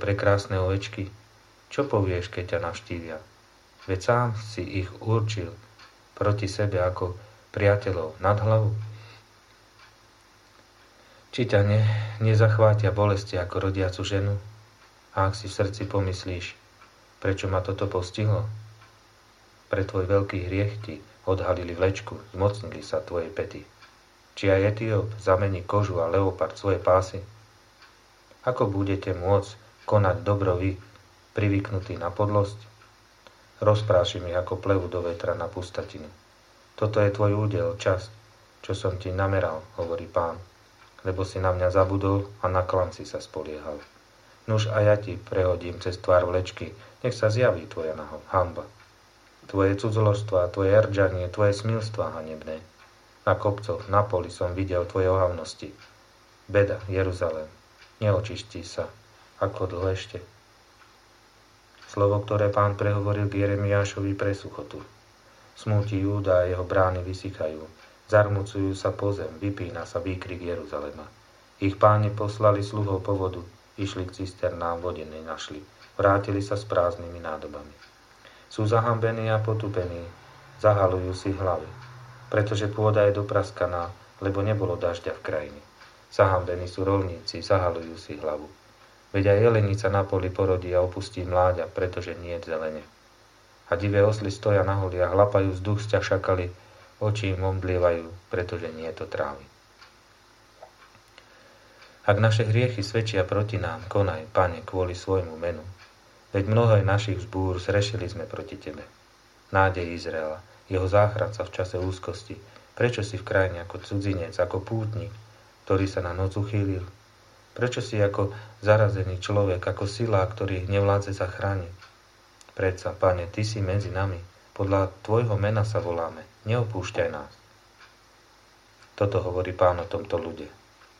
prekrásne ovečky, čo povieš, keď ťa navštívia? Veď sám si ich určil proti sebe ako priateľov nad hlavu. Či ťa nezachvátia bolesti ako rodiacu ženu? A ak si v srdci pomyslíš, prečo ma toto postihlo? Pre tvoj veľký hriech ti odhalili vlečku, zmocnili sa tvojej pety. Či aj Etióp zamení kožu a leopard svoje pásy? Ako budete môcť konať dobro vy, privyknutí na podlosť? Rozprášim ich ako plevu do vetra na pustatinu. Toto je tvoj údel, čas, čo som ti nameral, hovorí Pán, lebo si na mňa zabudol a na klanci sa spoliehal. Nuž a ja ti prehodím cez tvár vlečky, nech sa zjaví tvoja hanba. Tvoje cudzoložstvá, tvoje rdžanie, tvoje smilstvá hanebné. Na kopcoch, na poli som videl tvoje ohavnosti. Beda, Jeruzalém, neočistí sa. Ako dlho ešte? Slovo, ktoré Pán prehovoril k Jeremiášovi pre suchotu. Smúti Júda a jeho brány vysychajú. Zarmucujú sa po zem, vypína sa výkrik Jeruzalema. Ich páni poslali sluhov po vodu, išli k cisternám, vode nenašli. Vrátili sa s prázdnymi nádobami. Sú zahambení a potupení, zahalujú si hlavy, pretože pôda je dopraskaná, lebo nebolo dažďa v krajine. Zahambení sú rolníci, zahalujú si hlavu. Veď aj jelenica na poli porodí a opustí mláďa, pretože nie je zelene. A divé osly stoja na holiach, lapajú vzduch, sťah šakali, oči im omdlievajú, pretože nie je to trávy. Ak naše hriechy svedčia proti nám, konaj, Pane, kvôli svojmu menu. Veď mnohé našich vzbúr zrešili sme proti Tebe. Nádej Izraela, jeho záchranca v čase úzkosti, prečo si v krajine ako cudzinec, ako pútnik, ktorý sa na noc uchýlil? Prečo si ako zarazený človek, ako sila, ktorý nevládze zachrániť? Predsa, Pane, Ty si medzi nami, podľa Tvojho mena sa voláme, neopúšťaj nás. Toto hovorí Pán o tomto ľude.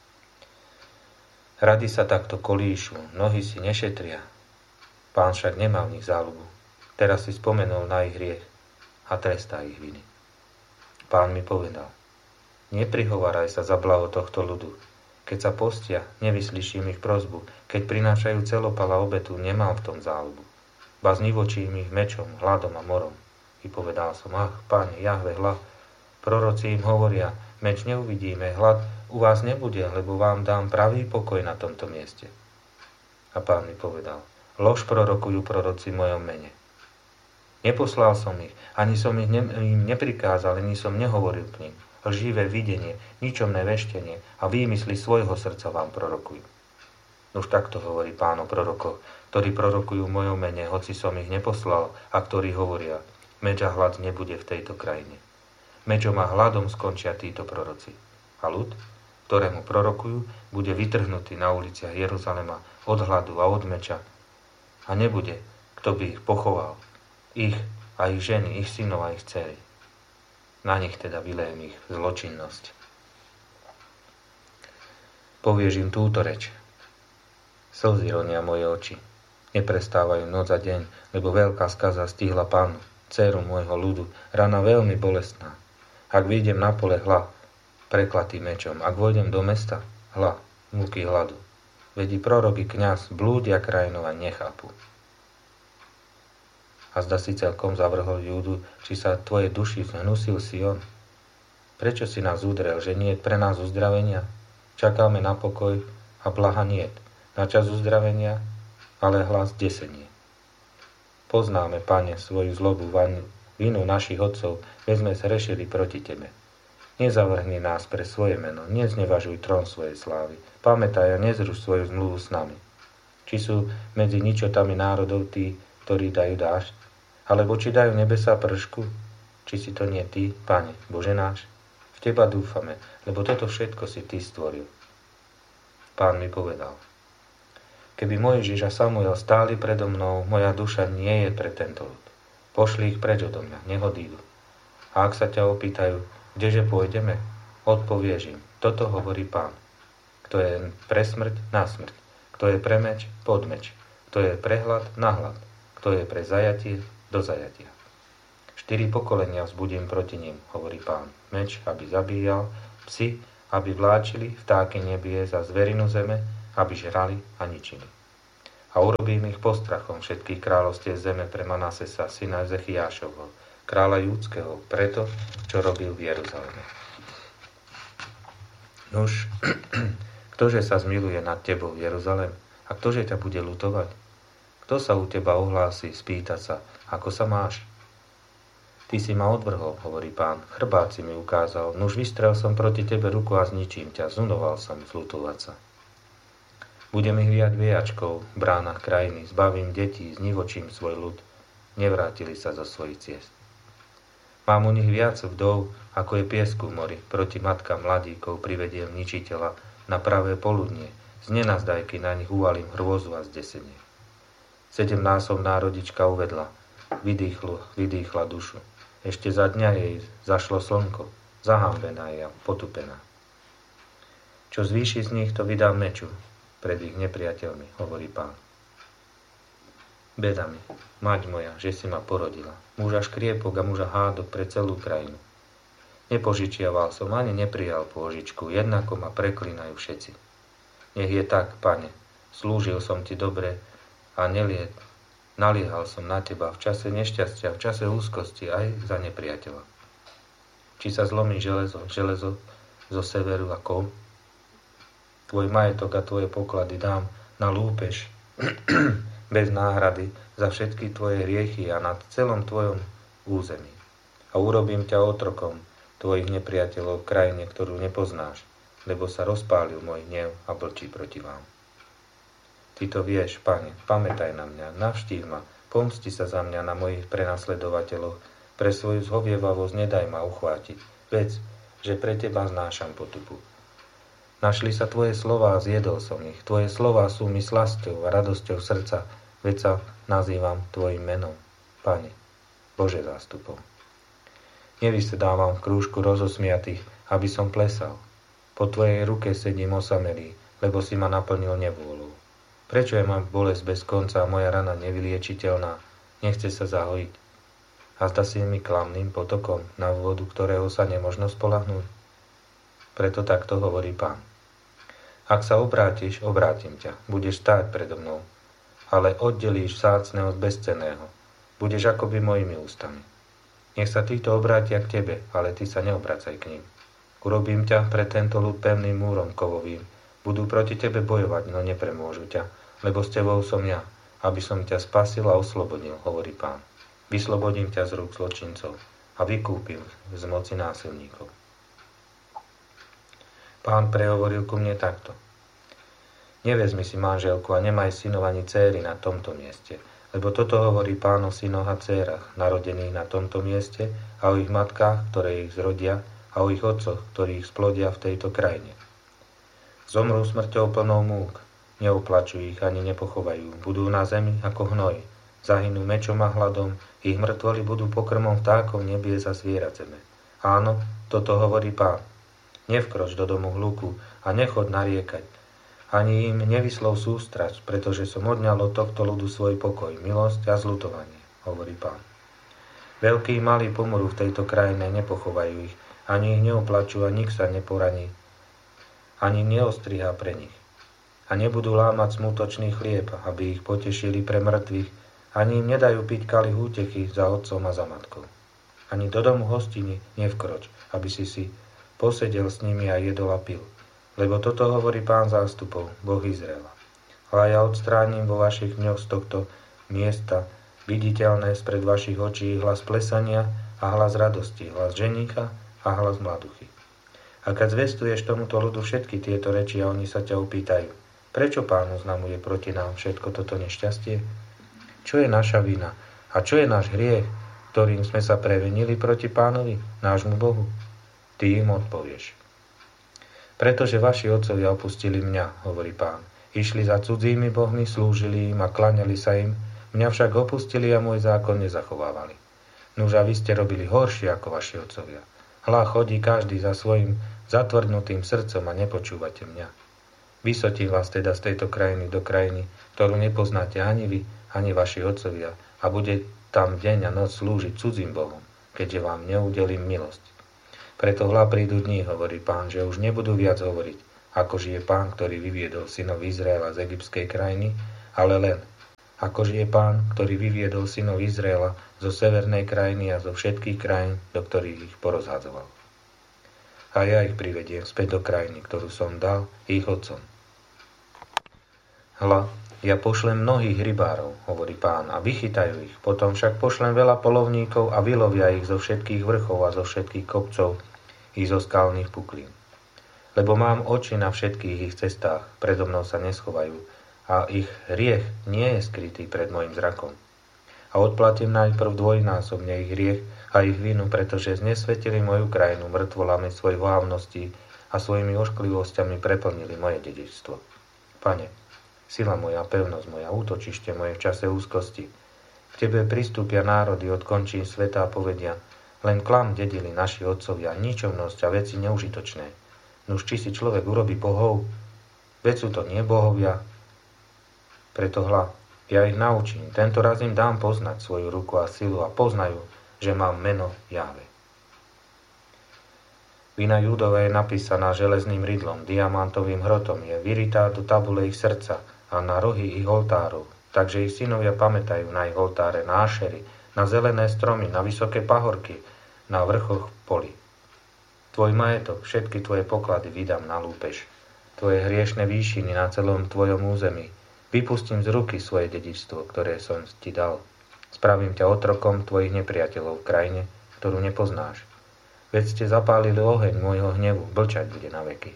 Rady sa takto kolíšu, nohy si nešetria. Pán však nemá v nich záľubu. Teraz si spomenul na ich hriech a trestá ich viny. Pán mi povedal, neprihováraj sa za blaho tohto ľudu. Keď sa postia, nevyslyším ich prosbu. Keď prinášajú celopala obetu, nemám v tom záľubu. Ba znivočím ich mečom, hladom a morom. I povedal som, Pane, Jahve, hlad. Proroci im hovoria, meč neuvidíme, hlad u vás nebude, lebo vám dám pravý pokoj na tomto mieste. A Pán mi povedal, lož prorokujú proroci v mojom mene. Neposlal som ich, ani som im neprikázal, ani som nehovoril k nim. Lživé videnie, ničomné veštenie a výmysly svojho srdca vám prorokujú. Už takto hovorí Pán o prorokoch, ktorí prorokujú v mojom mene, hoci som ich neposlal, a ktorí hovoria, meč a hlad nebude v tejto krajine. Mečom a hladom skončia títo proroci. A ľud, ktorému prorokujú, bude vytrhnutý na uliciach Jeruzalema od hladu a od meča. A nebude, kto by ich pochoval. Ich a ich ženy, ich synov a ich dcery. Na nich teda vylejem ich zločinnosť. Povieš im túto reč. Slzy ronia moje oči. Neprestávajú noc a deň, lebo veľká skaza stihla Pánu, dcéru môjho ľudu, rana veľmi bolestná. Ak vyjdem na pole, hla, preklatý mečom. Ak vojdem do mesta, hla, múky hladu. Veď i prorok i kňaz blúdia krajinou a nechápu. A zda si celkom zavrhol Júdu, či sa tvojej duši zhnusil Sion? Prečo si nás udrel, že nie je pre nás uzdravenia? Čakáme na pokoj a blaha niet. Na čas uzdravenia, ale hlas desenie. Poznáme, Pane, svoju zlobu, vinu našich otcov, veď sme zhrešili proti Tebe. Nezavrhni nás pre svoje meno, neznevažuj trón svojej slávy. Pamätaj a nezruš svoju zmluvu s nami. Či sú medzi ničotami národov tí, ktorí dajú dážď? Alebo či dajú nebesá pršku? Či si to nie Ty, Pane, Bože náš? V Teba dúfame, lebo toto všetko si Ty stvoril. Pán mi povedal, keby Mojžiš a Samuel stáli predo mnou, moja duša nie je pre tento ľud. Pošli ich preč odo mňa, nech odídu. A ak sa ťa opýtajú, kdeže pôjdeme, odpovieš im, toto hovorí Pán. Kto je pre smrť, na smrť. Kto je pre meč, pod meč. Kto je pre hlad, na hlad. Kto je pre zajatie, do zajatia. 4 pokolenia vzbudím proti nim, hovorí Pán. Meč, aby zabíjal, psi, aby vláčili, vtáky nebie za zverinu zeme, aby žrali a ničili. a urobím ich postrachom všetkých kráľovstiev zeme pre Manasesa, syna Ezechiášovho, kráľa Júdskeho, preto, čo robil v Jeruzaleme. Nuž, ktože sa zmiluje nad tebou, Jeruzalém, a ktože ťa bude ľutovať? Kto sa u teba ohlási, spýta sa, ako sa máš? Ty si ma odvrhol, hovorí Pán, chrbát si mi ukázal, nuž vystrel som proti tebe ruku a zničím ťa, zunoval som zľutovať sa. Budem ich viať viačkou v bránach krajiny, zbavím detí, znivočím svoj ľud, nevrátili sa zo svojich ciest. Mám u nich viac vdov, ako je piesku v mori, proti matkám mladíkov privediem ničiteľa na pravé poludnie, z nenazdajky na nich uvalím hrôzu a zdesenie. 7-násobná rodička uvedla, vydýchla dušu. Ešte za dňa jej zašlo slnko, zahambená je a potupená. Čo zvýši z nich, to vydám meču pred ich nepriateľmi, hovorí Pán. Beda mi, mať moja, že si ma porodila, muža škriepok a muža hádok pre celú krajinu. Nepožičiaval som, ani neprijal pôžičku, jednako ma preklínajú všetci. Nech je tak, Pane, slúžil som ti dobre a naliehal som na teba v čase nešťastia, v čase úzkosti aj za nepriateľa. Či sa zlomí železo zo severu a kov? Tvoj majetok a tvoje poklady dám na lúpež bez náhrady za všetky tvoje hriechy a na celom tvojom území. A urobím ťa otrokom tvojich nepriateľov v krajine, ktorú nepoznáš, lebo sa rozpálil môj hnev a blčí proti vám. Ty to vieš, Pane, pamätaj na mňa, navštív ma, pomsti sa za mňa na mojich prenasledovateľoch, pre svoju zhovievavosť nedaj ma uchvátiť, vec, že pre teba znášam potupu. Našli sa tvoje slová a zjedol som ich. Tvoje slová sú mi slasťou a radosťou srdca, veď sa nazývam tvojim menom, Pane, Bože zástupov. Nevysedávam v krúžku rozosmiatých, aby som plesal. Po tvojej ruke sedím osamelý, lebo si ma naplnil nevôľou. Prečo je mám bolesť bez konca a moja rana nevyliečiteľná, nechce sa zahojiť? A zda si mi klamným potokom, na vodu ktorého sa nemožno spoľahnúť? Preto takto hovorí Pán. Ak sa obrátiš, obrátim ťa, budeš stáť predo mnou, ale oddelíš vzácne od bezcenného, budeš akoby mojimi ústami. Nech sa títo obrátia k tebe, ale ty sa neobracaj k ním. Urobím ťa pre tento ľud pevným múrom kovovým, budú proti tebe bojovať, no nepremôžu ťa, lebo s tebou som ja, aby som ťa spasil a oslobodil, hovorí Pán. Vyslobodím ťa z rúk zločincov a vykúpim z moci násilníkov. Pán prehovoril ku mne takto. Nevezmi si manželku a nemaj synov ani céry na tomto mieste, lebo toto hovorí Pán o synoch a cérach, narodených na tomto mieste a o ich matkách, ktoré ich zrodia, a o ich otcoch, ktorí ich splodia v tejto krajine. Zomrú smrťou plnou múk, neoplačujú ich ani nepochovajú, budú na zemi ako hnoj, zahynú mečom a hladom, ich mŕtvoli budú pokrmom vtákov nebies a zvierat zeme. Áno, toto hovorí Pán. Nevkroč do domu hluku a nechod nariekať. Ani im nevyslov sústrasť, pretože som odňal od tohto ľudu svoj pokoj, milosť a zľutovanie, hovorí Pán. Veľkí i malí pomrú v tejto krajine, nepochovajú ich, ani ich neoplačú a nik sa neporaní, ani neostrihá pre nich. A nebudú lámať smutočný chlieb, aby ich potešili pre mŕtvych, ani im nedajú piť kalich útechy za otcom a za matkou. Ani do domu hostiny nevkroč, aby si posedel s nimi a jedol a pil. Lebo toto hovorí Pán zástupov, Boh Izraela. Ale ja odstránim vo vašich dňoch z tohto miesta viditeľné spred vašich očí hlas plesania a hlas radosti, hlas ženícha a hlas mladuchy. A keď zvestuješ tomuto ľudu všetky tieto reči a oni sa ťa opýtajú, prečo Pán oznamuje proti nám všetko toto nešťastie? Čo je naša vina a čo je náš hriech, ktorým sme sa previnili proti Pánovi, nášmu Bohu? Ty im odpovieš. Pretože vaši otcovia opustili mňa, hovorí Pán. Išli za cudzími bohmi, slúžili im a klaňali sa im, mňa však opustili a môj zákon nezachovávali. Nuž a vy ste robili horšie ako vaši otcovia. Hľa chodí každý za svojim zatvrdnutým srdcom a nepočúvate mňa. Vysotím vás teda z tejto krajiny do krajiny, ktorú nepoznáte ani vy, ani vaši otcovia a bude tam deň a noc slúžiť cudzím bohom, keďže vám neudelím milosť. Preto hľa prídu dní, hovorí Pán, že už nebudú viac hovoriť, ako žije Pán, ktorý vyviedol synov Izraela z egyptskej krajiny ale len, ako žije Pán, ktorý vyviedol synov Izraela zo severnej krajiny a zo všetkých krajín, do ktorých ich porozhadzoval. A ja ich privediem späť do krajiny, ktorú som dal ich otcom. Hľa, ja pošlem mnohých rybárov, hovorí Pán, a vychytajú ich. Potom však pošlem veľa polovníkov a vylovia ich zo všetkých vrchov a zo všetkých kopcov i zo skalných puklín. Lebo mám oči na všetkých ich cestách, predo mnou sa neschovajú, a ich hriech nie je skrytý pred môjim zrakom. A odplatím najprv dvojnásobne ich hriech a ich vinu, pretože znesvetili moju krajinu mŕtvolami svojej váhavnosti a svojimi ošklivosťami preplnili moje dedičstvo. Pane, sila moja, pevnosť moja, útočište moje v čase úzkosti. K Tebe pristúpia národy od končín sveta a povedia, len klam dedili naši otcovia, ničomnosť a veci neužitočné. Nuž či si človek urobí bohov, veď sú to nie bohovia. Preto hľa, ja ich naučím, tento raz im dám poznať svoju ruku a silu a poznajú, že mám meno Jahve. Vina Júdova je napísaná železným rydlom, diamantovým hrotom, je vyritá do tabule ich srdca a na rohy ich oltárov, takže ich synovia pamätajú na ich oltáre, na Ašery, na zelené stromy, na vysoké pahorky, na vrchoch polí. Tvoj majetok, všetky tvoje poklady vydám na lúpež. Tvoje hriešne výšiny na celom tvojom území. Vypustím z ruky svoje dedičstvo, ktoré som ti dal. Spravím ťa otrokom tvojich nepriateľov v krajine, ktorú nepoznáš. Veď ste zapálili oheň môjho hnevu, blčať bude na veky.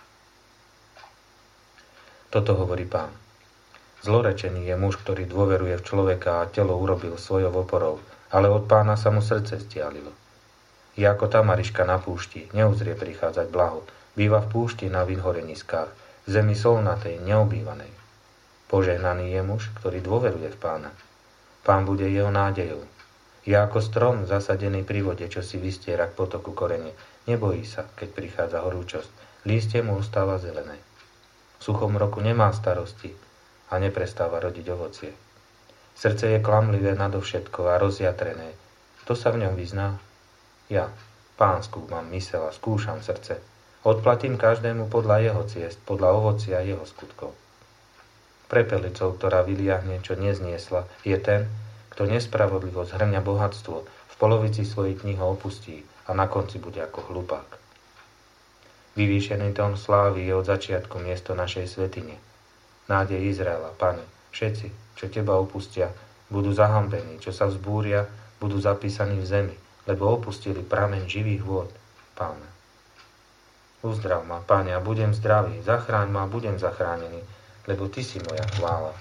Toto hovorí Pán. Zlorečený je muž, ktorý dôveruje v človeka a telo urobil svojou oporou, ale od Pána sa mu srdce stialilo. Je ako tamariška na púšti, neuzrie prichádzať blaho, býva v púšti na vyhoreniskách, v zemi solnatej, neobývanej. Požehnaný je muž, ktorý dôveruje v Pána. Pán bude jeho nádejou. Je ako strom zasadený pri vode, čo si vystiera k potoku korene. Nebojí sa, keď prichádza horúčosť. Lístie mu ostáva zelené. V suchom roku nemá starosti a neprestáva rodiť ovocie. Srdce je klamlivé nadovšetko a rozjatrené. Kto sa v ňom vyzná? Ja, Pán, skúmam myseľ a skúšam srdce. Odplatím každému podľa jeho ciest, podľa ovocia jeho skutkov. Prepelicou, ktorá vyliahne, čo nezniesla, je ten, kto nespravodlivo zhrňa bohatstvo, v polovici svojej knihy opustí a na konci bude ako hlupák. Vyvýšený tón slávy je od začiatku miesto našej svätyne. Nádej Izraela, Pane, všetci, čo Teba opustia, budú zahambení, čo sa vzbúria, budú zapísaní v zemi, lebo opustili prameň živých vôd, Pána. Uzdrav ma, Pane, a budem zdravý, zachráň ma a budem zachránený, lebo Ty si moja chvála.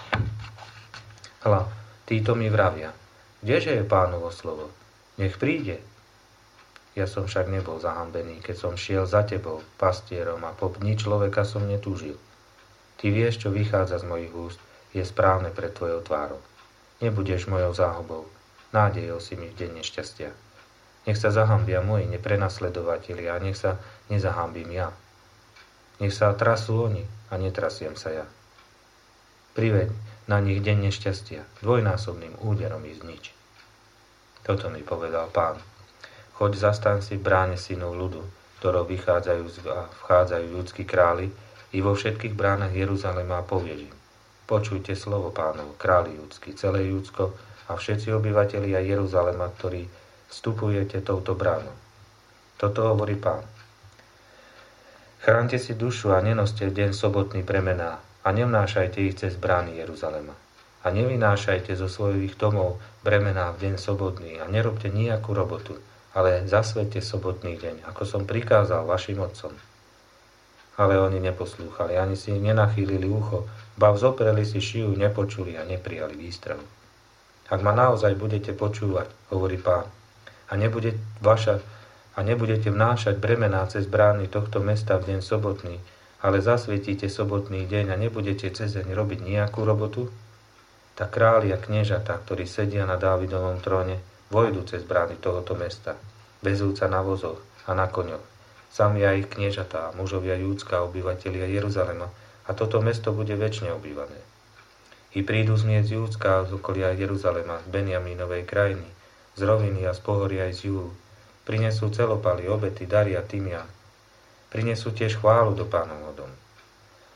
Hľa, títo mi vravia, kdeže je Pánovo slovo? Nech príde. Ja som však nebol zahambený, keď som šiel za Tebou, pastierom, a po dni človeka som netúžil. Ty vieš, čo vychádza z mojich úst, je správne pred Tvojou tvárou. Nebudeš mojou záhubou. Nádejou si mi v deň nešťastia. Nech sa zahambia moji neprenasledovatelia a nech sa nezahambím ja. Nech sa trasú oni a netrasiem sa ja. Priveď na nich deň nešťastia, dvojnásobným úderom ich znič. Toto mi povedal Pán. Choď zastaň si v bráne synov ľudu, ktorou vychádzajú a vchádzajú ľudskí králi, i vo všetkých bránach Jeruzalema a povieš im. Počujte slovo Pánov, králi ľudský, celé Júdsko, a všetci obyvatelia Jeruzalema, ktorí vstupujete touto bránou. Toto hovorí Pán. Chránte si dušu a nenoste v deň sobotný bremená a nevnášajte ich cez brány Jeruzalema. A nevynášajte zo svojich domov bremená v deň sobotný a nerobte nejakú robotu, ale zasvete sobotný deň, ako som prikázal vašim otcom. Ale oni neposlúchali, ani si nenachýlili ucho, ba vzopreli si šiju, nepočuli a neprijali výstrahu. Ak ma naozaj budete počúvať, hovorí Pán, a nebudete vnášať bremená cez brány tohto mesta v deň sobotný, ale zasvietíte sobotný deň a nebudete cezeň robiť nejakú robotu, tak králi a kniežatá, ktorí sedia na Dávidovom tróne, vojdu cez brány tohoto mesta, vezúca na vozoch a na koňoch, sami aj ich kniežatá, mužovia Júdska, obyvatelia Jeruzalema, a toto mesto bude večne obývané. I prídu znieť z Júdska a z okolia Jeruzalema, z Benjamínovej krajiny, z roviny a z pohoria aj z Júlu. Prinesú celopaly, obety, dary a tymián. Prinesú tiež chválu do Pánovho domu.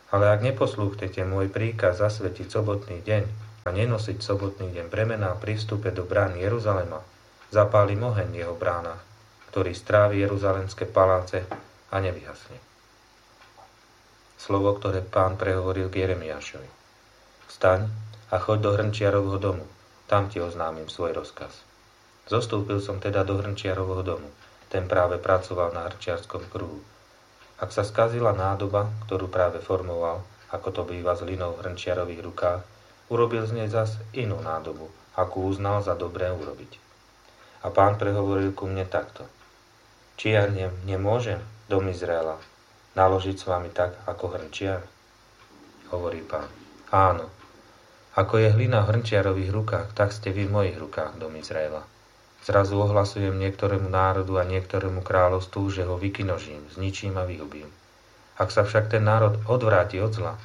Ale ak neposlúchnete môj príkaz zasvetiť sobotný deň a nenosiť sobotný deň bremená pri vstupe do brán Jeruzalema, zapálim oheň v jeho bránach, ktorý strávi jeruzalemské paláce a nevyhasne. Slovo, ktoré Pán prehovoril k Jeremiášovi. Vstaň a choď do hrnčiarovho domu, tam ti oznámim svoj rozkaz. Zostúpil som teda do hrnčiarovho domu, ten práve pracoval na hrnčiarskom kruhu. Ak sa skazila nádoba, ktorú práve formoval, ako to býva s linou v hrnčiarových rukách, urobil z nej zas inú nádobu, akú uznal za dobré urobiť. A Pán prehovoril ku mne takto. Či ja nemôžem, dom Izraela, naložiť s vami tak, ako hrnčiar? Hovorí Pán. Áno. Ako je hlina v hrnčiarových rukách, tak ste vy v mojich rukách, dom Izraela. Zrazu ohlasujem niektorému národu a niektorému kráľovstvu, že ho vykinožím, zničím a vyhubím. Ak sa však ten národ odvráti od zla,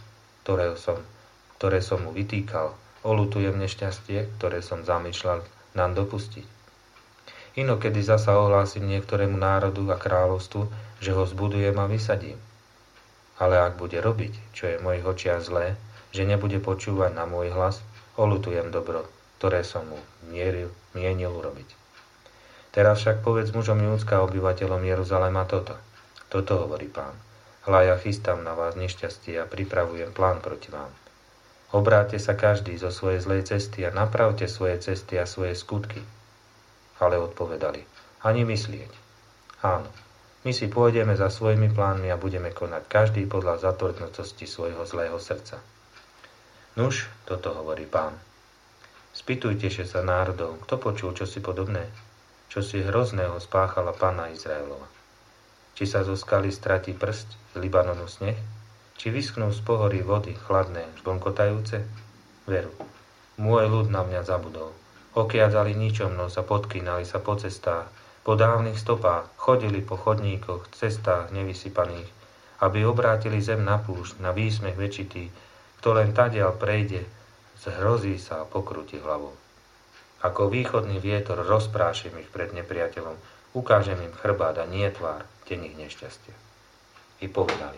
ktoré som mu vytýkal, oľutujem nešťastie, ktoré som zamýšľal nám dopustiť. Inokedy zasa ohlásim niektorému národu a kráľovstvu, že ho zbudujem a vysadím. Ale ak bude robiť, čo je v mojich očiach zlé, že nebude počúvať na môj hlas, oľutujem dobro, ktoré som mu mienil urobiť. Teraz však povedz mužom Júdska a obyvateľom Jeruzalema toto. Toto hovorí Pán. Hľa ja chystám na vás nešťastie a pripravujem plán proti vám. Obráťte sa každý zo svojej zlej cesty a napravte svoje cesty a svoje skutky. Ale odpovedali, ani myslieť. Áno, my si pôjdeme za svojimi plánmi a budeme konať každý podľa zatvrdnutosti svojho zlého srdca. Nuž, toto hovorí Pán. Spýtujte sa národov, kto počul čosi podobné, čo si hrozného spáchala Pána Izraelova. Či sa zo skaly stratí prst, z Libanonu sneh, či vyschnú z pohorí vody chladné, žblnkotajúce? Veru, môj ľud na mňa zabudol. Okiadali ničomnosť a podkýnali sa po cestách, po dávnych stopách, chodili po chodníkoch, cestách nevysypaných, aby obrátili zem na púšť, na výsmech väčitý, kto len tadiaľ prejde, zhrozí sa a pokrúti hlavou. Ako východný vietor rozprášim ich pred nepriateľom, ukážem im chrbát a nie tvár, deň ich nešťastia. I povedali,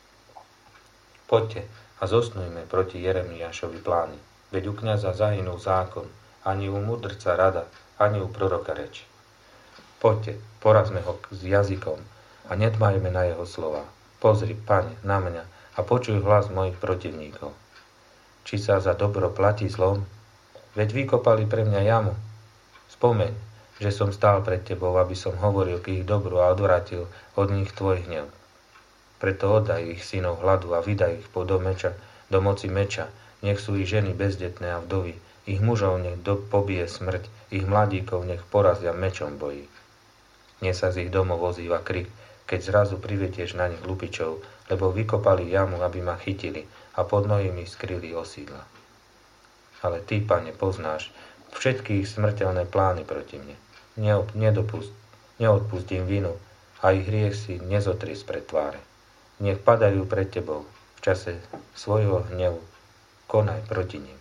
poďte a zosnujme proti Jeremiášovi plány, veď u kňaza zahynul zákon, ani u mudrca rada, ani u proroka reč. Poďte, porazme ho s jazykom a nedmajme na jeho slova. Pozri, Pane, na mňa a počuj hlas mojich protivníkov. Či sa za dobro platí zlom? Veď vykopali pre mňa jamu. Spomeň, že som stál pred tebou, aby som hovoril k ich dobru a odvrátil od nich tvoj hnev. Preto oddaj ich synov hladu a vydaj ich do moci meča, nech sú ich ženy bezdetné a vdovy, ich mužov nech pobije smrť, ich mladíkov nech porazia mečom bojí. Dnes sa z ich domov ozýva krik, keď zrazu privetieš na nich lupičov, lebo vykopali jamu, aby ma chytili a pod nohy mi skryli osídla. Ale ty, Pane, poznáš všetky ich smrteľné plány proti mne. Neodpust im vinu a ich hriech si nezotri spred tváre. Nech padajú pred tebou v čase svojho hnevu. Konaj proti nim.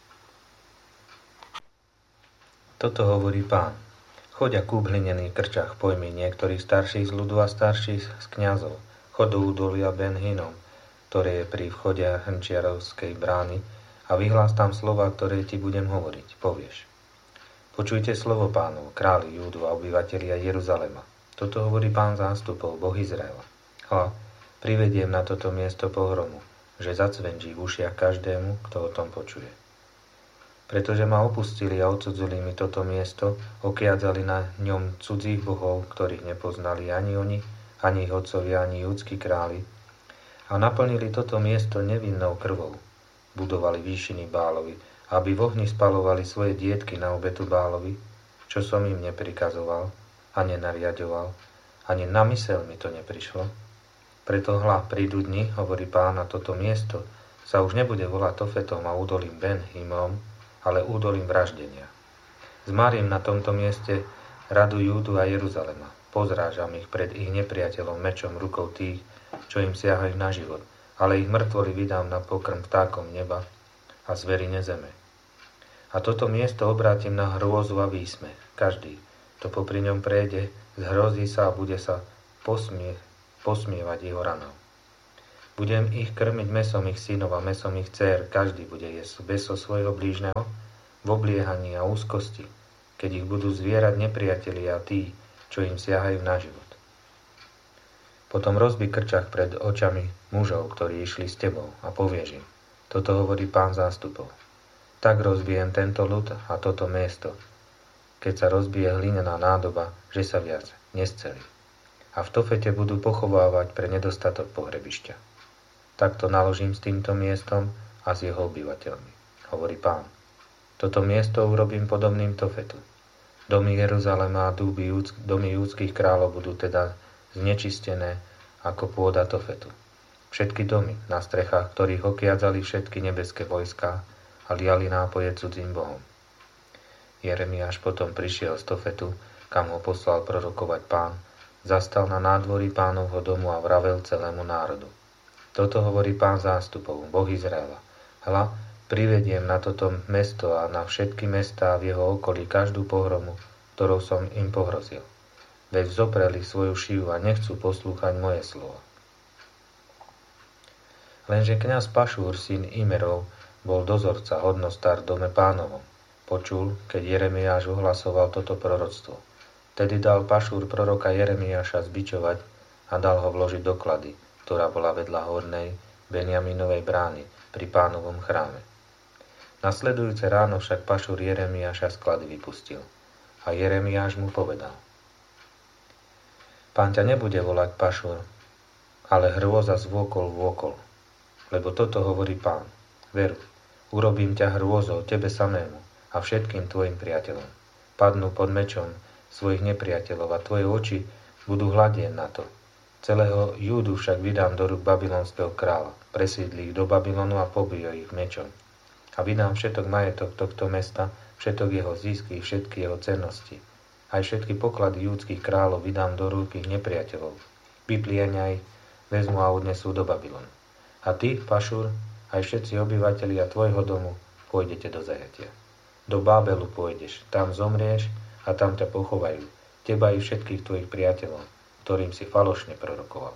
Toto hovorí Pán. Choď a kúp hlinený krčach pojmi niektorých starších z ľudu a starších z kňazov. Chod do údolia Ben Hinnom, ktoré je pri vchode hrnčiarovskej brány, a vyhlás tam slova, ktoré ti budem hovoriť. Povieš. Počujte slovo Pánov, králi Júdu a obyvatelia Jeruzalema. Toto hovorí Pán zástupov, Boh Izraela. Hľa, privediem na toto miesto pohromu, že zacvenčí v ušiach každému, kto o tom počuje. Pretože ma opustili a odsudzili mi toto miesto, okiadzali na ňom cudzích bohov, ktorých nepoznali ani oni, ani ich otcovia, ani judskí králi, a naplnili toto miesto nevinnou krvou. Budovali výšiny Bálovi, aby v ohni spalovali svoje dietky na obetu Bálovi, čo som im neprikazoval a nenariadoval, ani na myseľ mi to neprišlo. Preto hľa, prídu dni, hovorí Pán, na toto miesto sa už nebude volať Tofetom a údolím Ben Himmom, ale údolím vraždenia. Zmarím na tomto mieste radu Júdu a Jeruzalema. Pozrážam ich pred ich nepriateľom mečom rukou tých, čo im siahajú na život, ale ich mŕtvoly vydám na pokrm vtákom neba a zverine zeme. A toto miesto obrátim na hrôzu a výsmech. Každý, kto popri ňom prejde, zhrozí sa a bude sa posmievať jeho ranou. Budem ich krmiť mesom ich synov a mesom ich dcér, každý bude jesť mäso svojho blížneho v obliehaní a úzkosti, keď ich budú zvierať nepriatelia a tí, čo im siahajú na život. Potom rozbí krčach pred očami mužov, ktorí išli s tebou a povieš im, toto hovorí Pán zástupov. Tak rozbijem tento ľud a toto miesto, keď sa rozbije hlinená nádoba, že sa viac nescelí. A v Tofete budú pochovávať pre nedostatok pohrebišťa. Takto naložím s týmto miestom a s jeho obyvateľmi, hovorí Pán. Toto miesto urobím podobným Tofetu. Domy Jeruzalema a domy júdskych kráľov budú teda znečistené ako pôda Tofetu. Všetky domy, na strechách ktorých okiadzali všetky nebeské vojská a liali nápoje cudzím bohom. Jeremiáš potom prišiel z Tofetu, kam ho poslal prorokovať Pán, zastal na nádvorí Pánovho domu a vravel celému národu. Toto hovorí Pán zástupov, Boh Izraela. Hľa, privediem na toto mesto a na všetky mestá v jeho okolí každú pohromu, ktorou som im pohrozil. Veď zopreli svoju šiju a nechcú poslúchať moje slovo. Lenže kňaz Pašúr, syn Imerov, bol dozorca hodnostár v dome Pánovom. Počul, keď Jeremiáš ohlasoval toto proroctvo. Tedy dal Pašúr proroka Jeremiáša zbičovať a dal ho vložiť do klady, ktorá bola vedľa hornej Benjaminovej brány pri Pánovom chráme. Nasledujúce ráno však Pašúr Jeremiáša z klady vypustil. A Jeremiáš mu povedal: Pán ťa nebude volať Pašúr, ale hrôza zvôkol vôkol. Lebo toto hovorí Pán: Veru, urobím ťa hrôzou tebe samému a všetkým tvojim priateľom. Padnú pod mečom svojich nepriateľov a tvoje oči budú hľadieť na to. Celého Júdu však vydám do rúk babylonského kráľa, presídli ich do Babylonu a pobijú ich mečom. A vydám všetok majetok tohto mesta, všetok jeho zisky, všetky jeho cennosti. Aj všetky poklady júdskych kráľov vydám do rúk ich nepriateľov. Vyplienia ich, vezmu a odnesú do Babylonu. A ty, Pašúr, aj všetci obyvatelia tvojho domu, pôjdete do zajatia. Do Bábelu pôjdeš, tam zomrieš a tam ťa pochovajú, teba i všetkých tvojich priateľov, ktorým si falošne prorokoval.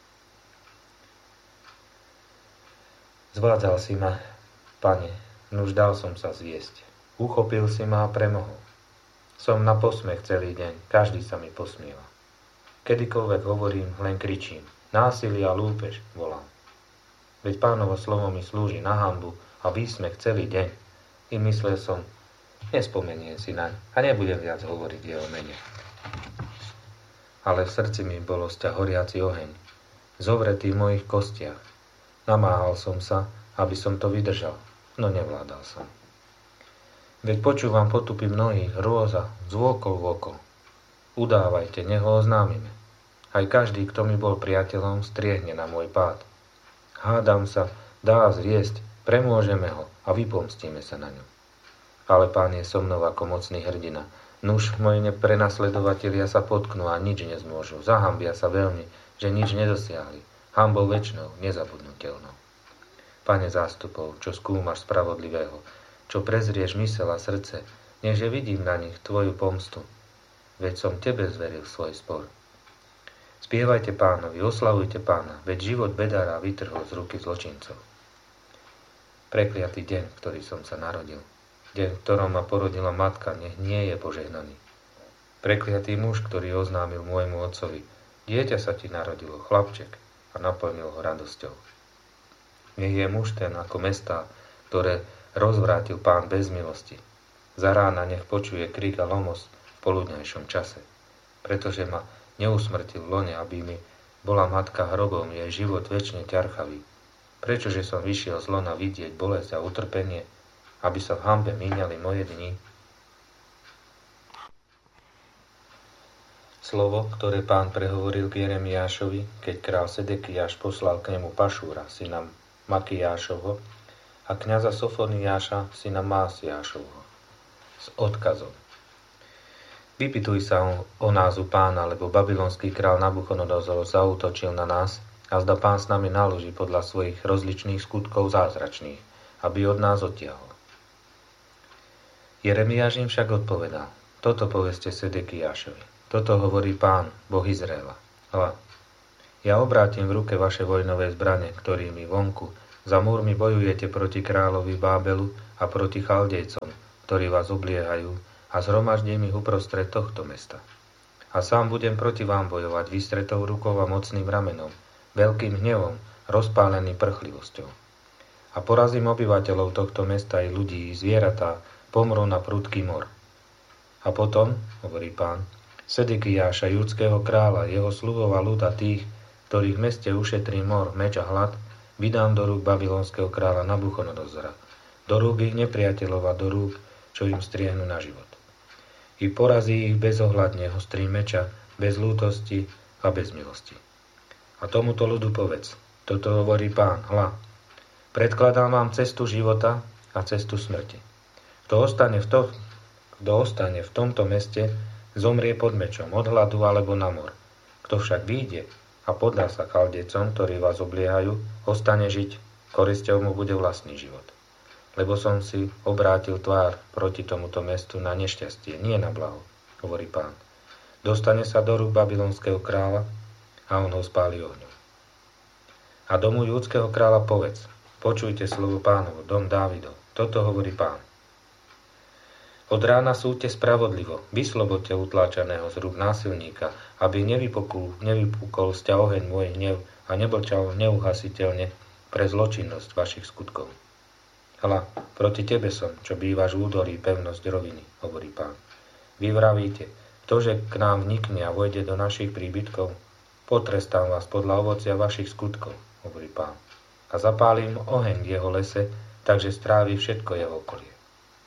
Zvádzal si ma, Pane, nuž dal som sa zviesť. Uchopil si ma a premohol. Som na posmech celý deň, každý sa mi posmieva. Kedykoľvek hovorím, len kričím. Násilie a lúpež, volám. Veď Pánovo slovo mi slúži na hanbu a výsmech celý deň. I myslel som, nespomeniem si naň a nebudem viac hovoriť jeho mene. Ale v srdci mi bolo sťa horiaci oheň, zovretý v mojich kostiach. Namáhal som sa, aby som to vydržal, no nevládal som. Veď počúvam potupy mnohých, hrôza, zvôkol vôkol. Udávajte, nech ho oznámime. Aj každý, kto mi bol priateľom, striehne na môj pád. Hádam sa, dá zriesť, premôžeme ho a vypomstíme sa na ňu. Ale Pán je so mnou ako mocný hrdina. Nuž, moji prenasledovatelia sa potknú a nič nezmôžu. Zahambia sa veľmi, že nič nedosiahli. Hanbou večnou, nezabudnutelnou. Pane zástupov, čo skúmaš spravodlivého, čo prezrieš mysel a srdce, nechže vidím na nich tvoju pomstu. Veď som tebe zveril svoj spor. Spievajte Pánovi, oslavujte Pána, veď život bedára vytrhol z ruky zločincov. Prekliatý deň, v ktorý som sa narodil. Deň, v ktorom ma porodila matka, nech nie je požehnaný. Prekliatý muž, ktorý oznámil môjmu otcovi: dieťa sa ti narodilo, chlapček, a naplnil ho radosťou. Nech je muž ten ako mestá, ktoré rozvrátil Pán bez milosti. Za rána nech počuje krik a lomos v poludňajšom čase, pretože ma neusmrtil v lone, aby mi bola matka hrobom, jej život večne ťarchavý. Prečože som vyšiel z lona vidieť bolesť a utrpenie, aby sa v hanbe míňali moje dni. Slovo, ktoré Pán prehovoril k Jeremiášovi, keď král Sedekiáš poslal k nemu Pašúra, syna Makijášovho, a kňaza Sofoniáša, syna Másiášovho, s odkazom: Vypytuj sa o nás u Pána, lebo babylonský král Nabuchodonozor zaútočil na nás a zda Pán s nami naloží podľa svojich rozličných skutkov zázračných, aby od nás odtiahol. Jeremiáš im však odpovedal: Toto poveste Sedekiášovi. Toto hovorí Pán, Boh Izraela. Hľa, Ja obrátim v ruke vaše vojnové zbrane, ktorými vonku za múrmi bojujete proti kráľovi Bábelu a proti Chaldejcom, ktorí vás obliehajú, a zhromaždím ich uprostred tohto mesta. A sám budem proti vám bojovať vystretou rukou a mocným ramenom, veľkým hnevom, rozpálený prchlivosťou. A porazím obyvateľov tohto mesta i ľudí, i zvieratá, pomrú na prudký mor. A potom, hovorí Pán, Sedekiáša, judského kráľa, jeho sluhov a ľuda tých, ktorých v meste ušetrí mor, meč a hlad, vydám do rúk babylonského kráľa Nabuchodonozora, do rúk ich nepriateľov a do rúk, čo im striehnu na život. I porazí ich bezohľadne hostrý meča, bez lútosti a bez milosti. A tomuto ľudu povedz, toto hovorí Pán, hľa, predkladám vám cestu života a cestu smrti. Kto ostane v tomto meste, zomrie pod mečom, od hladu alebo na mor. Kto však vyjde a podá sa Chaldejcom, ktorí vás obliehajú, ostane žiť, korisťou mu bude vlastný život. Lebo som si obrátil tvár proti tomuto mestu na nešťastie, nie na blaho, hovorí Pán. Dostane sa do rúk babylonského kráľa a on ho spáli ohňom. A domu judského kráľa povedz, počujte slovo Pánovo, dom Dávidov, toto hovorí Pán. Od rána súďte spravodlivo, vyslobodte utláčaného z rúk násilníka, aby nevypukol z ťa oheň môj hnev a neblčal neuhasiteľne pre zločinnosť vašich skutkov. Hľa, proti tebe som, čo bývaš v údolí pevnosť roviny, hovorí Pán. Vy vravíte, ktože k nám vnikne a vojde do našich príbytkov, potrestám vás podľa ovocia vašich skutkov, hovorí Pán. A zapálim oheň v jeho lese, takže strávi všetko jeho okolie.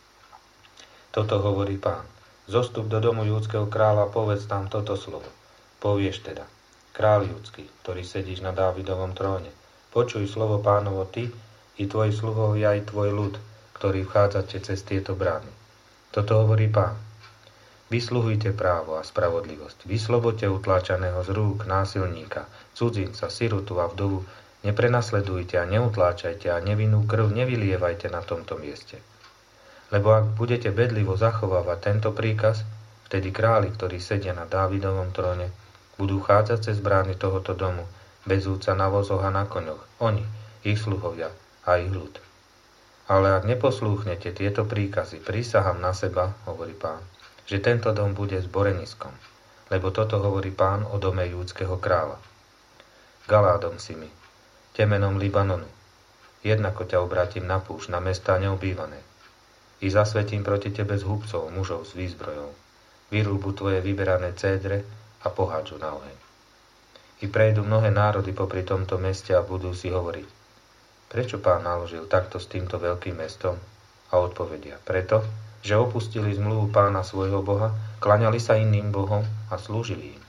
Toto hovorí Pán. Zostup do domu judského kráľa a povedz tam toto slovo. Povieš teda, kráľ judský, ktorý sedíš na Dávidovom tróne, počuj slovo Pánovo ty, i tvoji sluhovia, i tvoj ľud, ktorí vchádzate cez tieto brány. Toto hovorí Pán. Vysluhujte právo a spravodlivosť. Vyslobodte utláčaného z rúk násilníka, cudzinca, sirotu a vdovu. Neprenasledujte a neutláčajte a nevinnú krv nevylievajte na tomto mieste. Lebo ak budete bedlivo zachovávať tento príkaz, vtedy králi, ktorí sedia na Dávidovom tróne, budú chádzať cez brány tohoto domu, bezúca na vozoch a na koňoch, oni, ich sluhovia a ich ľud. Ale ak neposlúchnete tieto príkazy, prísahám na seba, hovorí Pán, že tento dom bude zboreniskom, lebo toto hovorí Pán o dome júdskeho kráľa. Galádom si mi, temenom Libanonu, jednako ťa obrátim na púšť, na mestá neobývané. I zasvetím proti tebe zhubcov, mužov s výzbrojou. Vyrúbu tvoje vyberané cédre a pohádžu na oheň. I prejdú mnohé národy popri tomto meste a budú si hovoriť. Prečo Pán naložil takto s týmto veľkým mestom? A odpovedia, preto, že opustili zmluvu Pána svojho Boha, klaňali sa iným bohom a slúžili im.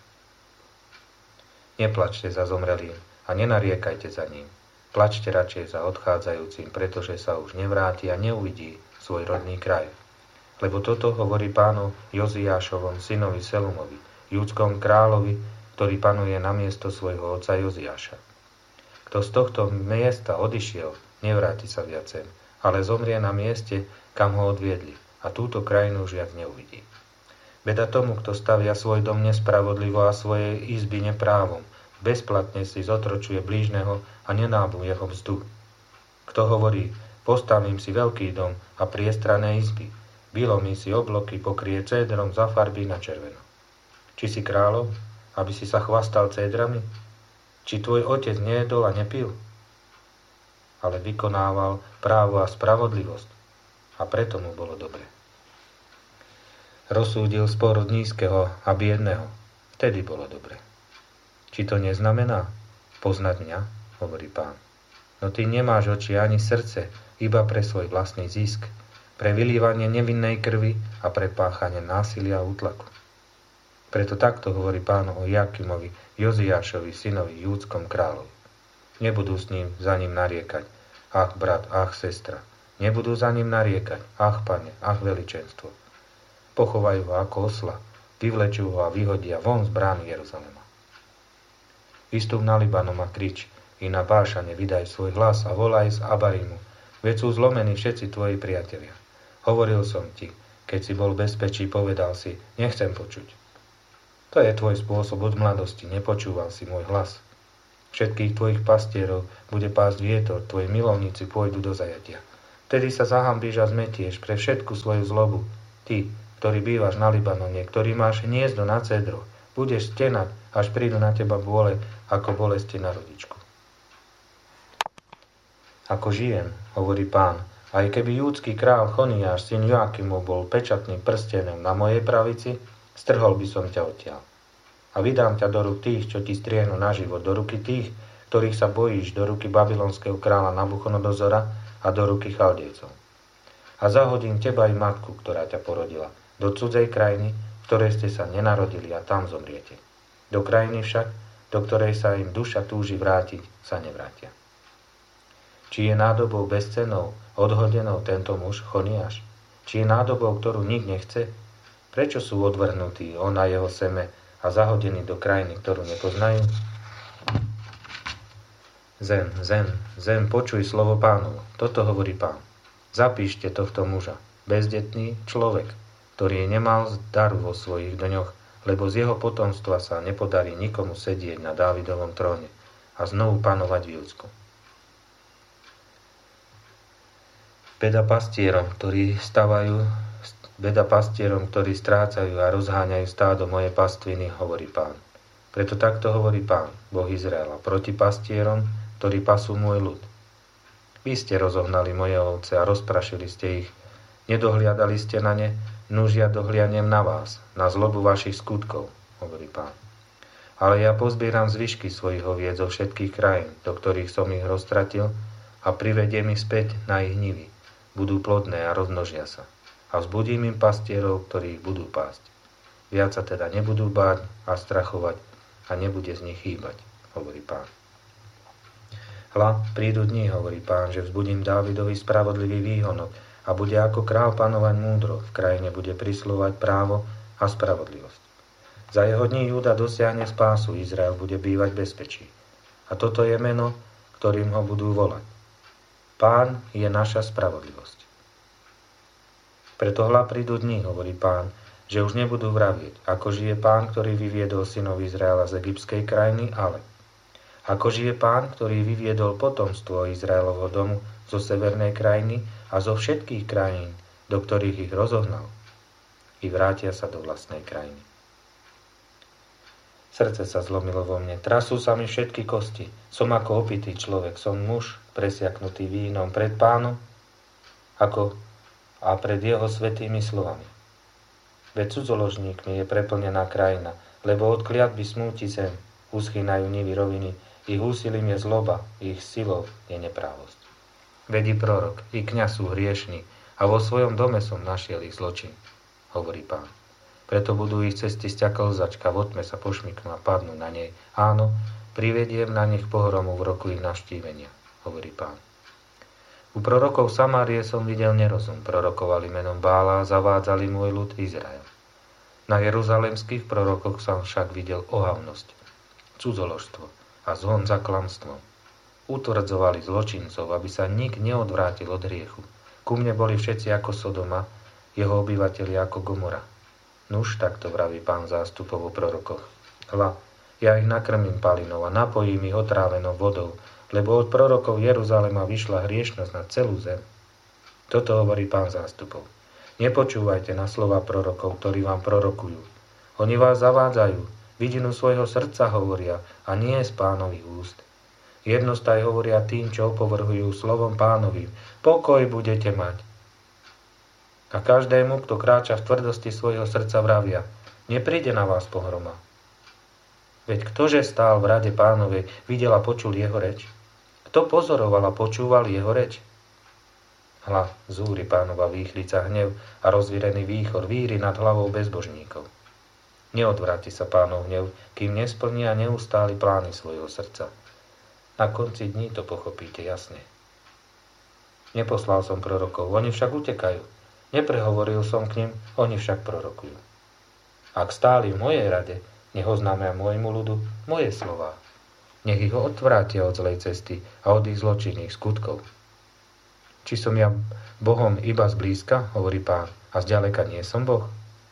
Neplačte za zomrelým a nenariekajte za ním. Plačte radšej za odchádzajúcim, pretože sa už nevráti a neuvidí svoj rodný kraj. Lebo toto hovorí Pánu Joziášovom synovi Selumovi, júdskom kráľovi, ktorý panuje namiesto svojho otca Joziáša. Kto z tohto miesta odišiel, nevráti sa viacem, ale zomrie na mieste, kam ho odviedli, a túto krajinu už viac neuvidí. Beda tomu, kto stavia svoj dom nespravodlivo a svoje izby neprávom, bezplatne si zotročuje blížneho a nenábu jeho mzdu. Kto hovorí, postavím si veľký dom a priestrané izby, vylomí si obloky, pokrie cédrom, zafarbí na červeno. Či si kráľom, aby si sa chvastal cédrami? Či tvoj otec nejedol a nepil? Ale vykonával právo a spravodlivosť a preto mu bolo dobre. Rozsúdil spor od nízkeho a biedného, vtedy bolo dobre. Či to neznamená poznať mňa, hovorí Pán. No ty nemáš oči ani srdce, iba pre svoj vlastný zisk, pre vylívanie nevinnej krvi a pre páchanie násilia a útlaku. Preto takto hovorí Pán o Jakimovi, Joziášovi, synovi, júdskom kráľovi. Nebudú s ním za ním nariekať, ach brat, ach sestra. Nebudú za ním nariekať, ach pane, ach veličenstvo. Pochovajú ho ako osla, vyvlečú ho a vyhodia von z brány Jeruzalema. Vystúp na Libanom a krič, i na Bášane vydaj svoj hlas a volaj z Abarimu, veď sú zlomení všetci tvoji priatelia. Hovoril som ti, keď si bol v bezpečí, povedal si, nechcem počuť. To je tvoj spôsob od mladosti, nepočúval si môj hlas. Všetkých tvojich pastierov bude pásť vietor, tvoji milovníci pôjdu do zajatia. Vtedy sa zahambíš a zmetieš pre všetku svoju zlobu. Ty, ktorý bývaš na Libanone, ktorý máš hniezdo na cedroch, budeš stenať, až prídu na teba bôle, ako bolesti na rodičku. Ako žijem, hovorí Pán, aj keby júdsky král Choniáš, syn Joakimov, bol pečatným prstenom na mojej pravici, strhol by som ťa odtiaľ. A vydám ťa do rúk tých, čo ti striehnú na život, do ruky tých, ktorých sa bojíš, do ruky babylonského kráľa Nabuchodonozora a do ruky Chaldejcov. A zahodím teba i matku, ktorá ťa porodila, do cudzej krajiny, v ktorej ste sa nenarodili a tam zomriete. Do krajiny však, do ktorej sa im duša túži vrátiť, sa nevrátia. Či je nádobou bezcennou, odhodenou tento muž Choniáš? Či je nádobou, ktorú nik nechce? Prečo sú odvrhnutí on a jeho seme a zahodení do krajiny, ktorú nepoznajú? Zem, počuj slovo Pánovo. Toto hovorí Pán. Zapíšte tohto muža, bezdetný človek, ktorý nemal daru vo svojich dňoch, lebo z jeho potomstva sa nepodarí nikomu sedieť na Dávidovom tróne a znovu panovať v Júdsku. Beda pastierom, ktorí strácajú a rozháňajú stádo moje pastviny, hovorí Pán. Preto takto hovorí Pán, Boh Izraela, proti pastierom, ktorí pasú môj ľud. Vy ste rozohnali moje ovce a rozprašili ste ich. Nedohliadali ste na ne, nuž ja dohliadnem na vás, na zlobu vašich skutkov, hovorí Pán. Ale ja pozbieram zvyšky svojich oviec zo všetkých krajín, do ktorých som ich roztratil, a privediem ich späť na ich nivy. Budú plodné a rozmnožia sa. A vzbudím im pastierov, ktorí ich budú pásť. Viac sa teda nebudú báť a strachovať a nebude z nich chýbať, hovorí Pán. Hľa, prídu dni, hovorí Pán, že vzbudím Dávidovi spravodlivý výhonok a bude ako král panovať múdro, v krajine bude prislovať právo a spravodlivosť. Za jeho dní Júda dosiahne spásu, Izrael bude bývať v bezpečí. A toto je meno, ktorým ho budú volať. Pán je naša spravodlivosť. Preto hľa prídu dni, hovorí Pán, že už nebudú vravieť, ako žije Pán, ktorý vyviedol synov Izraela z egyptskej krajiny, ale ako žije Pán, ktorý vyviedol potomstvo Izraelovho domu zo severnej krajiny a zo všetkých krajín, do ktorých ich rozohnal, i vrátia sa do vlastnej krajiny. Srdce sa zlomilo vo mne, trasú sa mi všetky kosti, som ako opitý človek, som muž presiaknutý vínom pred Pánom, ako a pred jeho svätými slovami. Veď cudzoložníkmi je preplnená krajina, lebo od kliatby smúti zem, uschýnajú nivy roviny, ich úsilím je zloba, ich silou je neprávosť. Veď i prorok, i kňaz sú hriešni, a vo svojom dome som našiel ich zločin, hovorí Pán. Preto budú ich cesty sťa klzačka, v otme sa pošmyknú a padnú na nej. Áno, privediem na nich pohromu v roku ich navštívenia, hovorí Pán. U prorokov Samárie som videl nerozum, prorokovali menom Bála a zavádzali môj ľud Izrael. Na jeruzalemských prorokoch som však videl ohavnosť, cudzoložstvo a zhon za klamstvom. Utvrdzovali zločincov, aby sa nik neodvrátil od hriechu. Ku mne boli všetci ako Sodoma, jeho obyvatelia ako Gomora. Nuž, takto vraví Pán zástupov o prorokoch. Hľa, ja ich nakrmím palinou a napojím ich otrávenou vodou, lebo od prorokov Jeruzalema vyšla hriešnosť na celú zem. Toto hovorí Pán zástupov. Nepočúvajte na slova prorokov, ktorí vám prorokujú. Oni vás zavádzajú, vidinu svojho srdca hovoria a nie z Pánových úst. Jednostaj hovoria tým, čo opovrhujú slovom Pánovým. Pokoj budete mať. A každému, kto kráča v tvrdosti svojho srdca, vravia, nepríde na vás pohroma. Veď ktože stál v rade Pánovej, videl a počul jeho reč? Kto pozoroval a počúval jeho reč? Hľa, zúri Pánova výchlica hnev a rozvírený výchor víri nad hlavou bezbožníkov. Neodvráti sa Pánov hnev, kým nesplní a neustáli plány svojho srdca. Na konci dní to pochopíte jasne. Neposlal som prorokov, oni však utekajú. Neprehovoril som k nim, oni však prorokujú. Ak stáli v mojej rade, nech oznámia môjmu ľudu moje slová. Nech ich odvrátia od zlej cesty a od ich zločinných skutkov. Či som ja Bohom iba zblízka, hovorí Pán, a zďaleka nie som Boh?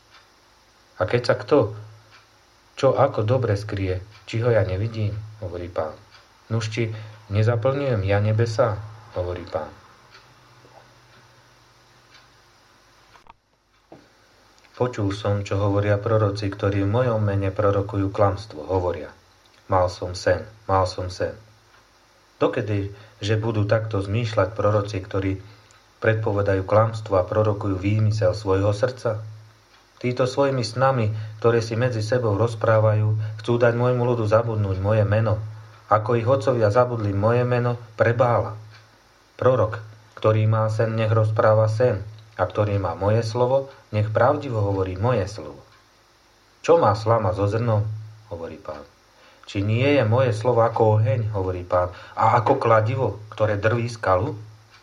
A keď sa kto, čo ako dobre skrie, či ho ja nevidím, hovorí Pán. Nuž či nezaplňujem ja nebesa, hovorí Pán. Počul som, čo hovoria proroci, ktorí v mojom mene prorokujú klamstvo, hovoria. Mal som sen. Dokedy, že budú takto zmýšľať proroci, ktorí predpovedajú klamstvo a prorokujú výmysel svojho srdca? Títo svojimi snami, ktoré si medzi sebou rozprávajú, chcú dať môjmu ľudu zabudnúť moje meno, ako ich otcovia zabudli moje meno pre Bála. Prorok, ktorý má sen, nech rozpráva sen, a ktorý má moje slovo, nech pravdivo hovorí moje slovo. Čo má slama so zrnom? Hovorí Pán. Či nie je moje slovo ako oheň, hovorí Pán, a ako kladivo, ktoré drví skalu?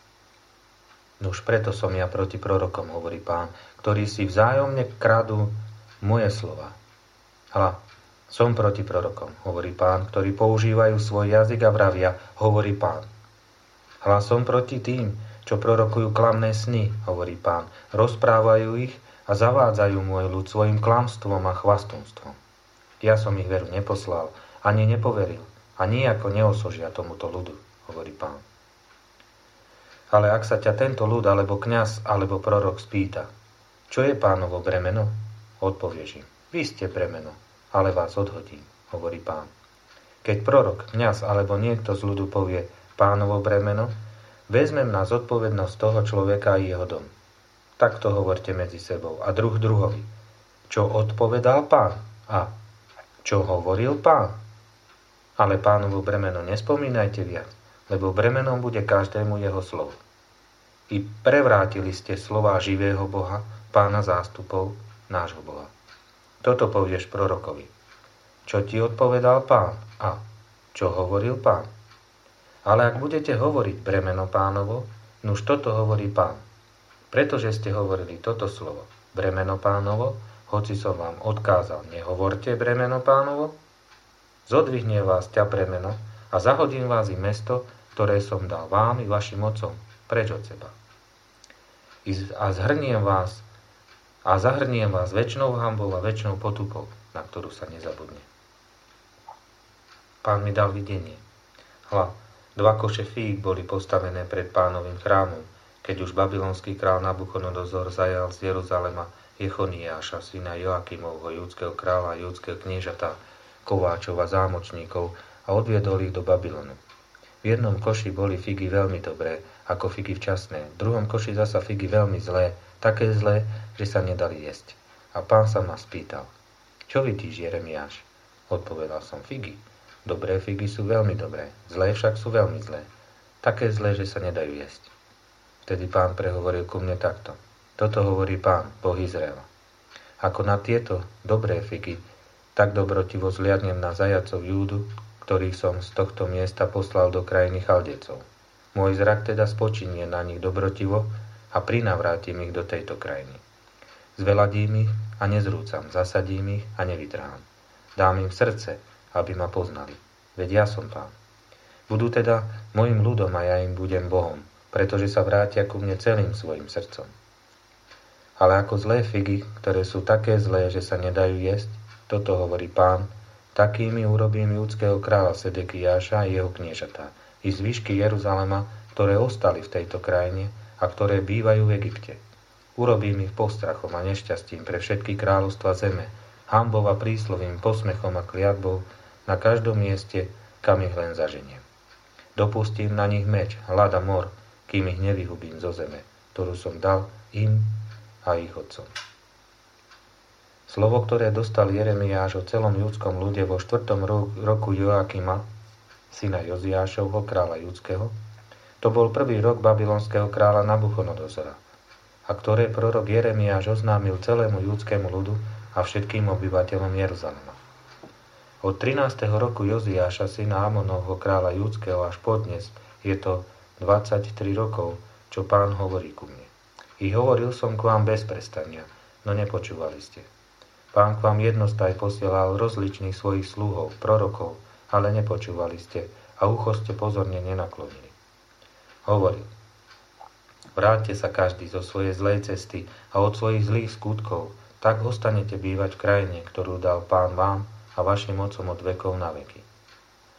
Nuž preto som ja proti prorokom, hovorí Pán, ktorí si vzájomne kradú moje slova. Hľa, som proti prorokom, hovorí Pán, ktorí používajú svoj jazyk a vravia, hovorí Pán. Hľa, som proti tým, čo prorokujú klamné sny, hovorí Pán, rozprávajú ich a zavádzajú môj ľud svojim klamstvom a chvastunstvom. Ja som ich veru neposlal, ani nepoveril, a nijako neosožia tomuto ľudu, hovorí Pán. Ale ak sa ťa tento ľud, alebo kňaz, alebo prorok spýta, čo je Pánovo bremeno? Odpovieš im, vy ste bremeno, ale vás odhodím, hovorí Pán. Keď prorok, kňaz, alebo niekto z ľudu povie Pánovo bremeno, vezmem na zodpovednosť toho človeka a jeho dom. Takto hovorte medzi sebou a druh druhovi. Čo odpovedal Pán a čo hovoril Pán? Ale Pánovo bremeno nespomínajte viac, lebo bremenom bude každému jeho slovo. I prevrátili ste slová živého Boha, Pána zástupov, nášho Boha. Toto povieš prorokovi. Čo ti odpovedal Pán a čo hovoril Pán? Ale ak budete hovoriť bremeno Pánovo, nuž toto hovorí Pán. Pretože ste hovorili toto slovo, bremeno Pánovo, hoci som vám odkázal, nehovorte bremeno Pánovo, zodvihne vás ťa bremeno a zahodím vás i mesto, ktoré som dal vám i vašim otcom, preč od seba. A zahrniem vás večnou hanbou a večnou potupou, na ktorú sa nezabudne. Pán mi dal videnie. Hľa, 2 koše fíg boli postavené pred Pánovým chrámom, keď už babylonský král Nabuchodonozor zajal z Jeruzalema Jechoniáša, syna Joakimovho, judského kráľa a judského kniežata, kováčov a zámočníkov a odviedol ich do Babylonu. V jednom koši boli figy veľmi dobré, ako figy včasné, v druhom koši zasa figy veľmi zlé, také zlé, že sa nedali jesť. A Pán sa ma spýtal, čo vidíš, Jeremiáš? Odpovedal som, figy. Dobré figy sú veľmi dobré, zlé však sú veľmi zlé. Také zlé, že sa nedajú jesť. Vtedy Pán prehovoril ku mne takto. Toto hovorí Pán, Boh Izraela. Ako na tieto dobré figy, tak dobrotivo zliadnem na zajacov Júdu, ktorých som z tohto miesta poslal do krajiny Chaldecov. Môj zrak teda spočinie na nich dobrotivo a prinavrátim ich do tejto krajiny. Zveladím ich a nezrúcam, zasadím ich a nevytrhám. Dám im srdce, aby ma poznali. Veď ja som Pán. Budú teda mojim ľudom a ja im budem Bohom, pretože sa vrátia ku mne celým svojim srdcom. Ale ako zlé figy, ktoré sú také zlé, že sa nedajú jesť, toto hovorí Pán, takými urobím judského kráľa Sedekiáša a jeho kniežatá, i zvyšky Jeruzalema, ktoré ostali v tejto krajine a ktoré bývajú v Egypte. Urobím ich postrachom a nešťastím pre všetky kráľovstva zeme, hanbou a príslovím, posmechom a kliatbou, na každom mieste, kam ich len zaženiem. Dopustím na nich meč, hlad a mor, kým ich nevyhubím zo zeme, ktorú som dal im a ich otcom. Slovo, ktoré dostal Jeremiáš o celom judskom ľude vo 4. roku Joakima, syna Joziášovho, kráľa judského, to bol prvý rok babylonského kráľa Nabuchodonozora, a ktoré prorok Jeremiáš oznámil celému judskému ľudu a všetkým obyvateľom Jeruzalema. Od 13. roku Joziáša, syna Amonovho, kráľa judského, až podnes je to 23 rokov, čo Pán hovorí ku mne. I hovoril som k vám bez prestania, no nepočúvali ste. Pán k vám jednostaj posielal rozličných svojich sluhov, prorokov, ale nepočúvali ste a ucho ste pozorne nenaklonili. Hovoril, vráťte sa každý zo svojej zlej cesty a od svojich zlých skutkov, tak ostanete bývať v krajine, ktorú dal Pán vám a vašim otcom od vekov na veky.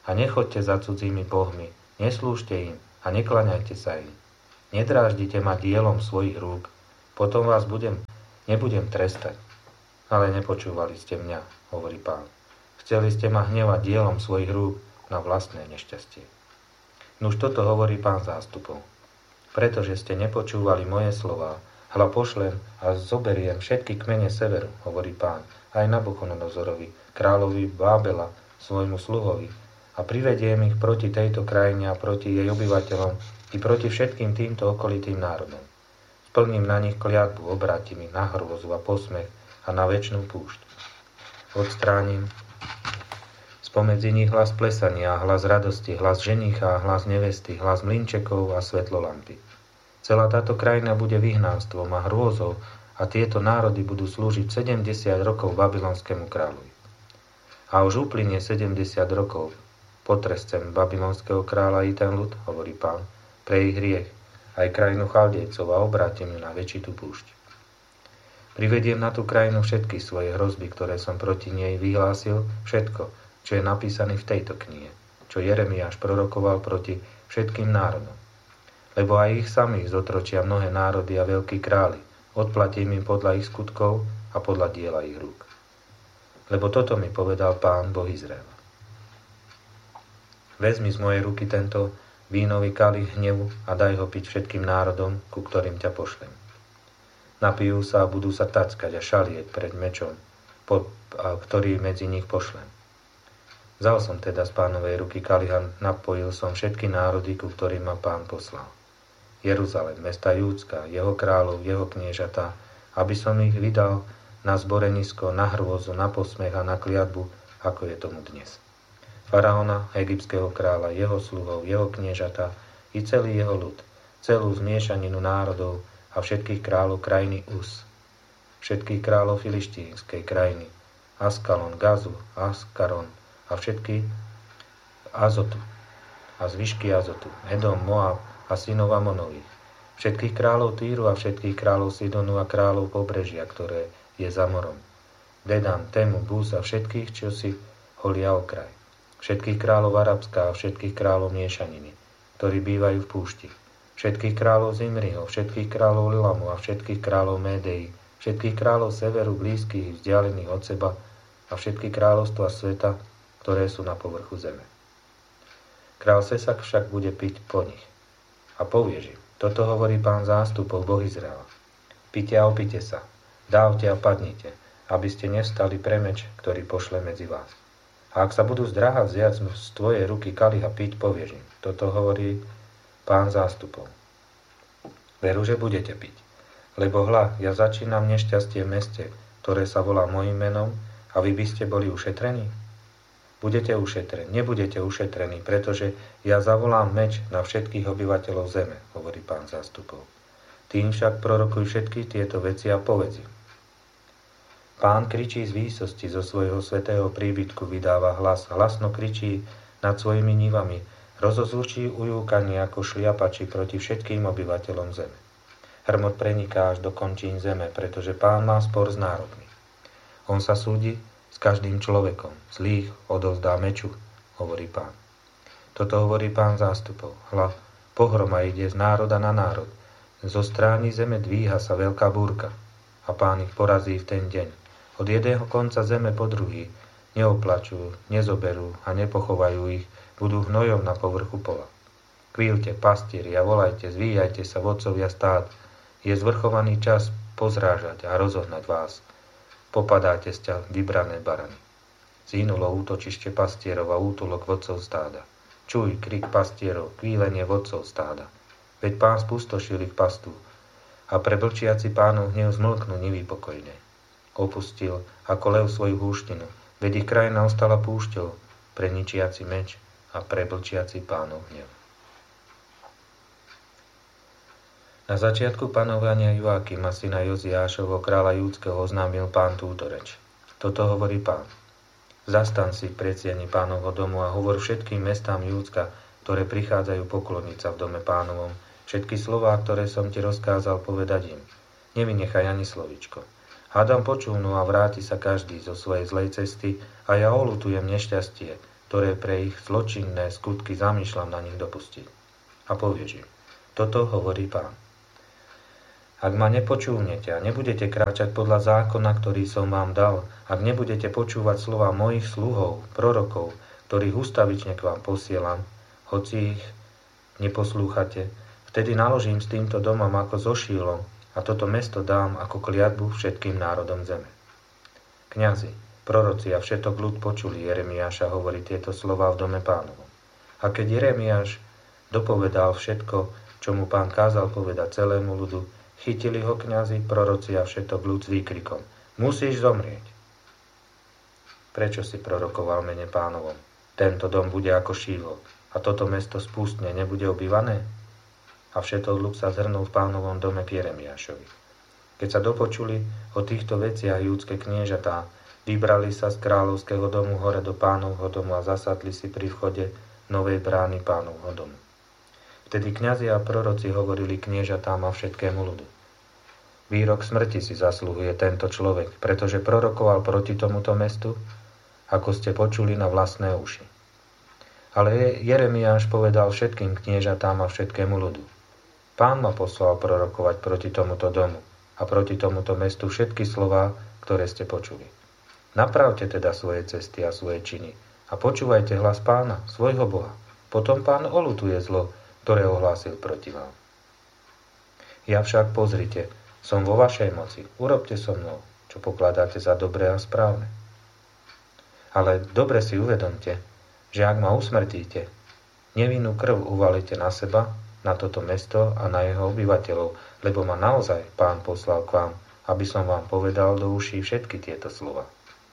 a nechoďte za cudzími bohmi, neslúžte im a nekláňajte sa im. Nedráždite ma dielom svojich rúk, potom vás nebudem trestať. Ale nepočúvali ste mňa, hovorí Pán. Chceli ste ma hnevať dielom svojich rúk na vlastné nešťastie. Nuž toto hovorí Pán zástupov. Pretože ste nepočúvali moje slová, hľa pošlem a zoberiem všetky kmene severu, hovorí Pán, aj Nabuchodonozorovi, kráľovi Bábela, svojmu sluhovi, a privediem ich proti tejto krajine a proti jej obyvateľom i proti všetkým týmto okolitým národom. Splním na nich kliatbu, obrátim ich na hrôzu a posmech a na večnú púšť. Odstránim spomedzi nich hlas plesania, hlas radosti, hlas ženícha, hlas nevesty, hlas mlynčekov a svetlo lampy. Celá táto krajina bude vyhnánstvom a hrôzou a tieto národy budú slúžiť 70 rokov babylonskému kráľovi. A už uplynie 70 rokov, potrescem babylonského kráľa i ten ľud, hovorí Pán, pre ich hriech, aj krajinu Chaldejcov a obrátim ju na väčšitú púšť. Privediem na tú krajinu všetky svoje hrozby, ktoré som proti nej vyhlásil, všetko, čo je napísané v tejto knihe, čo Jeremiáš prorokoval proti všetkým národom. Lebo aj ich samých zotročia mnohé národy a veľkí králi, odplatím im podľa ich skutkov a podľa diela ich rúk. Lebo toto mi povedal Pán, Boh Izraela. Vezmi z mojej ruky tento vínový kalich hnevu a daj ho piť všetkým národom, ku ktorým ťa pošlem. Napijú sa a budú sa tackať a šalieť pred mečom, ktorý medzi nich pošlem. Vzal som teda z Pánovej ruky kaliha, napojil som všetky národy, ku ktorým ma Pán poslal. Jeruzalém, mesta Júdska, jeho kráľov, jeho kniežatá, aby som ich vydal na zborenisko, na hrôzu, na posmech a na kliatbu, ako je tomu dnes. Faraóna, egyptského kráľa, jeho sluhov, jeho kniežatá i celý jeho ľud, celú zmiešaninu národov a všetkých kráľov krajiny Us, všetkých kráľov filištínskej krajiny, Askalon, Gazu, Askaron a všetky Azotu a zvyšky Azotu, Edom, Moab a synov Amonových, všetkých kráľov Týru a všetkých kráľov Sidonu a kráľov pobrežia, ktoré je za morom, Dedan, Temu, Búz a všetkých, čo si holia okraj, všetkých kráľov Arabska a všetkých kráľov miešaniny, ktorí bývajú v púšti, všetkých kráľov Zimriho, všetkých kráľov Lilamu a všetkých kráľov Médei, všetkých kráľov severu blízkych, vzdialených od seba a všetky kráľovstva sveta, ktoré sú na povrchu zeme. Král Sesak však bude piť po nich. A povieš im, toto hovorí Pán zástupov, Boh Izraela. Pite a opite sa, dávte a padnite, aby ste nevstali pre meč, ktorý pošle medzi vás. A ak sa budú zdráhať vziať z tvojej ruky kalich a piť, povieš im, toto hovorí Pán zástupov. Veru, že budete piť. Lebo hľa, ja začínam nešťastie v meste, ktoré sa volá mojím menom, a vy by ste boli ušetrení? Budete ušetrení, nebudete ušetrení, pretože ja zavolám meč na všetkých obyvateľov zeme, hovorí Pán zástupov. Tým však prorokuj všetky tieto veci a povedz im. Pán kričí z výsosti, zo svojho svätého príbytku vydáva hlas, hlasno kričí nad svojimi nivami, rozozvučí ujúkanie ako šliapači proti všetkým obyvateľom zeme. Hrmot preniká až do končín zeme, pretože Pán má spor s národmi. On sa súdi s každým človekom, zlých odovzdá meču, hovorí Pán. Toto hovorí Pán zástupov. Hľa, pohroma ide z národa na národ. Zo stráni zeme dvíha sa veľká búrka a Pán ich porazí v ten deň. Od jedného konca zeme po druhý neoplačujú, nezoberú a nepochovajú ich, budú hnojom na povrchu pola. Kvíľte, pastieri, a volajte, zvíjajte sa, vodcovia stád. Je zvrchovaný čas pozrážať a rozohnať vás. Popadáte ste vybrané barany. Zhynulo útočište pastierov a útulok vodcov stáda. Čuj, krik pastierov, kvílenie vodcov stáda. Veď Pán spustošil ich pastu a pre blčiaci Pánov hnev zmlknú nevýpokojne. Opustil ako lev svoju húštinu, veď ich krajina ostala púšťou, pre ničiaci meč a pre blčiaci Pánov hnev. Na začiatku panovania Joakima, syna Joziášovho, kráľa Júdskeho, oznámil Pán túto reč. Toto hovorí Pán. Zastan si v predsieni Pánovho domu a hovor všetkým mestám Júdska, ktoré prichádzajú pokloniť sa v dome Pánovom, všetky slová, ktoré som ti rozkázal povedať im. Nevynechaj ani slovičko. Hádam počúvnu a vráti sa každý zo svojej zlej cesty a ja oľutujem nešťastie, ktoré pre ich zločinné skutky zamýšľam na nich dopustiť. A povieš im, toto hovorí Pán. Ak ma nepočúvnete a nebudete kráčať podľa zákona, ktorý som vám dal, ak nebudete počúvať slova mojich sluhov, prorokov, ktorých ustavične k vám posielam, hoci ich neposlúchate, vtedy naložím s týmto domom ako so Šílom a toto mesto dám ako kliatbu všetkým národom zeme. Kňazi, proroci a všetok ľud počuli Jeremiáša hovoriť tieto slová v dome Pánovom. A keď Jeremiáš dopovedal všetko, čo mu Pán kázal povedať celému ľudu, chytili ho kňazi, proroci a všetok ľud s výkrikom: Musíš zomrieť. Prečo si prorokoval mene Pánovom? Tento dom bude ako Šílo a toto mesto spustne nebude obývané? A všetok ľud sa zhrnul v Pánovom dome k Jeremiášovi. Keď sa dopočuli o týchto veciach júdske kniežatá, vybrali sa z kráľovského domu hore do Pánovho domu a zasadli si pri vchode novej brány Pánovho domu. Vtedy kňazi a proroci hovorili kniežatám a všetkému ľudu: Výrok smrti si zasluhuje tento človek, pretože prorokoval proti tomuto mestu, ako ste počuli na vlastné uši. Ale Jeremiáš povedal všetkým kniežatám a všetkému ľudu: Pán ma poslal prorokovať proti tomuto domu a proti tomuto mestu všetky slová, ktoré ste počuli. Napravte teda svoje cesty a svoje činy a počúvajte hlas Pána, svojho Boha. Potom Pán oľutuje zlo, ktoré ohlásil proti vám. Ja však, pozrite, som vo vašej moci. Urobte so mnou, čo pokladáte za dobré a správne. Ale dobre si uvedomte, že ak ma usmrtíte, nevinnú krv uvalíte na seba, na toto mesto a na jeho obyvateľov, lebo ma naozaj Pán poslal k vám, aby som vám povedal do uší všetky tieto slova.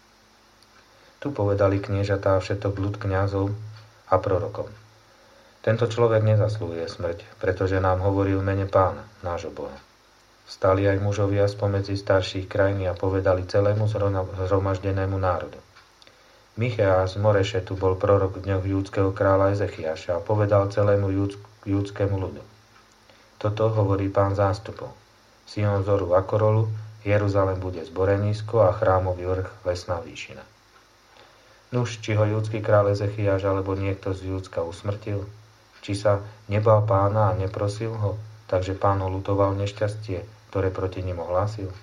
Tu povedali kniežatá všetok ľud kňazov a prorokom: Tento človek nezaslúhuje smrť, pretože nám hovoril mene Pána, nášho Boha. Vstali aj mužovia spomedzi starších krajín a povedali celému zhromaždenému národu: Micheáš z Morešetu bol prorok v dňoch júdskeho kráľa Ezechiaša a povedal celému júdskému ľudu: Toto hovorí Pán zástupov. Sion zoru ako rolu, Jeruzalém bude zborenisko a chrámový vrch lesná výšina. Nuž, či ho júdsky kráľ Ezechiaš alebo niekto z Júdska usmrtil? Či sa nebal Pána a neprosil ho, takže Pán oľutoval nešťastie, ktoré proti nim ohlásil?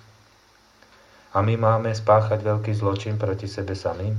A my máme spáchať veľký zločin proti sebe samým?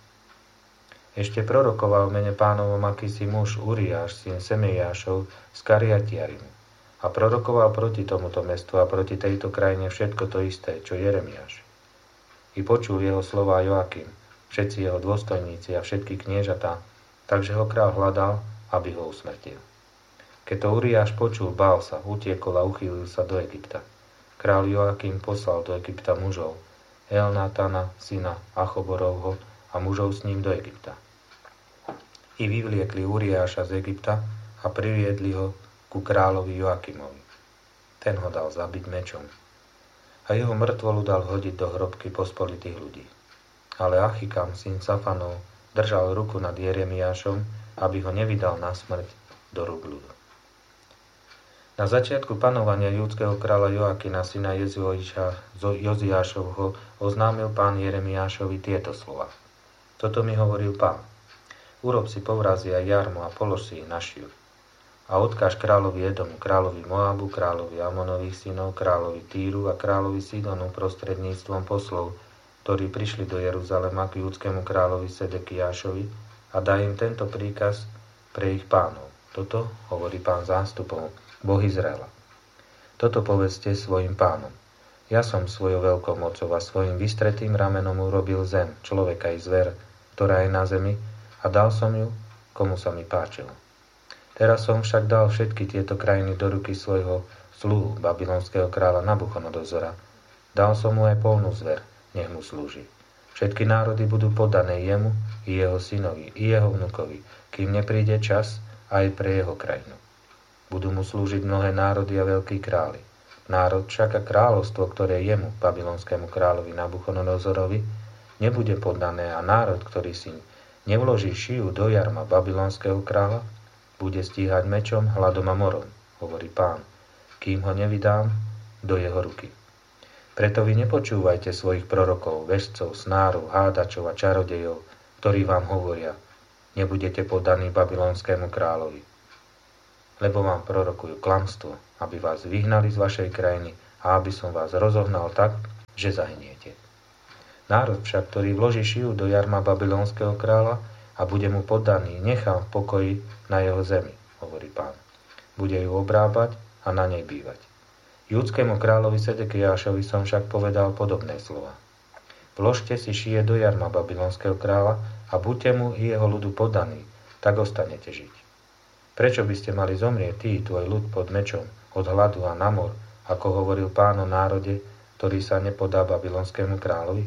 Ešte prorokoval v mene Pánovom akýsi muž Uriáš, syn Semeiášov z Kariatiarimu, a prorokoval proti tomuto mestu a proti tejto krajine všetko to isté, čo Jeremiáš. I počul jeho slová Joakim, všetci jeho dôstojníci a všetky kniežatá, takže ho kráľ hľadal, aby ho usmrtil. Keď to Uriáš počul, bál sa, utiekol a uchýlil sa do Egypta. Kráľ Joakim poslal do Egypta mužov, Elnátana, syna Achoborovho, a mužov s ním do Egypta. I vyvliekli Uriáša z Egypta a priviedli ho ku kráľovi Joakimovi. Ten ho dal zabiť mečom a jeho mŕtvolu dal hodiť do hrobky pospolitých ľudí. Ale Achikam, syn Safanov, držal ruku nad Jeremiášom, aby ho nevydal na smrť do rúk ľudu. Na začiatku panovania júdskeho kráľa Joakina, syna Joziášovho, oznámil Pán Jeremiášovi tieto slova: Toto mi hovoril Pán: Urob si povrazy a jarmo a polož si ich na šív. A odkáž kráľovi Edomu, kráľovi Moabu, kráľovi Amonových synov, kráľovi Týru a kráľovi Sidonu prostredníctvom poslov, ktorí prišli do Jeruzalema k júdskému kráľovi Sedekiášovi, a daj im tento príkaz pre ich pánov. Toto hovorí Pán zástupov, Boh Izraela. Toto povedzte svojim pánom: Ja som svojou veľkou mocou a svojim vystretým ramenom urobil zem, človeka i zver, ktorá je na zemi, a dal som ju, komu sa mi páčilo. Teraz som však dal všetky tieto krajiny do ruky svojho sluhu, babylonského kráľa Nabuchodonozora. Dal som mu aj polnú zver, nech mu slúži. Všetky národy budú podané jemu, i jeho synovi, i jeho vnukovi, kým nepríde čas aj pre jeho krajinu. Budú mu slúžiť mnohé národy a veľkí králi. Národ však a kráľovstvo, ktoré jemu, babylonskému kráľovi Nabuchodonozorovi, nebude poddané, a národ, ktorý si nevloží šiju do jarma babylonského kráľa, bude stíhať mečom, hladom a morom, hovorí Pán, kým ho nevydám do jeho ruky. Preto vy nepočúvajte svojich prorokov, vešcov, snárov, hádačov a čarodejov, ktorí vám hovoria: nebudete poddaní babylonskému kráľovi. Lebo vám prorokujú klamstvo, aby vás vyhnali z vašej krajiny a aby som vás rozohnal tak, že zahyniete. Národ však, ktorý vloží šiu do jarma babylonského kráľa a bude mu poddaný, nechám v pokoji na jeho zemi, hovorí Pán. Bude ju obrábať a na nej bývať. Júdskému kráľovi Sedekiášovi som však povedal podobné slova. Vložte si šije do jarma babylonského kráľa a buďte mu i jeho ľudu poddaní, tak ostanete žiť. Prečo by ste mali zomrieť ty, tvoj ľud pod mečom, od hladu a na mor, ako hovoril Pán o národe, ktorý sa nepodá babylonskému kráľovi?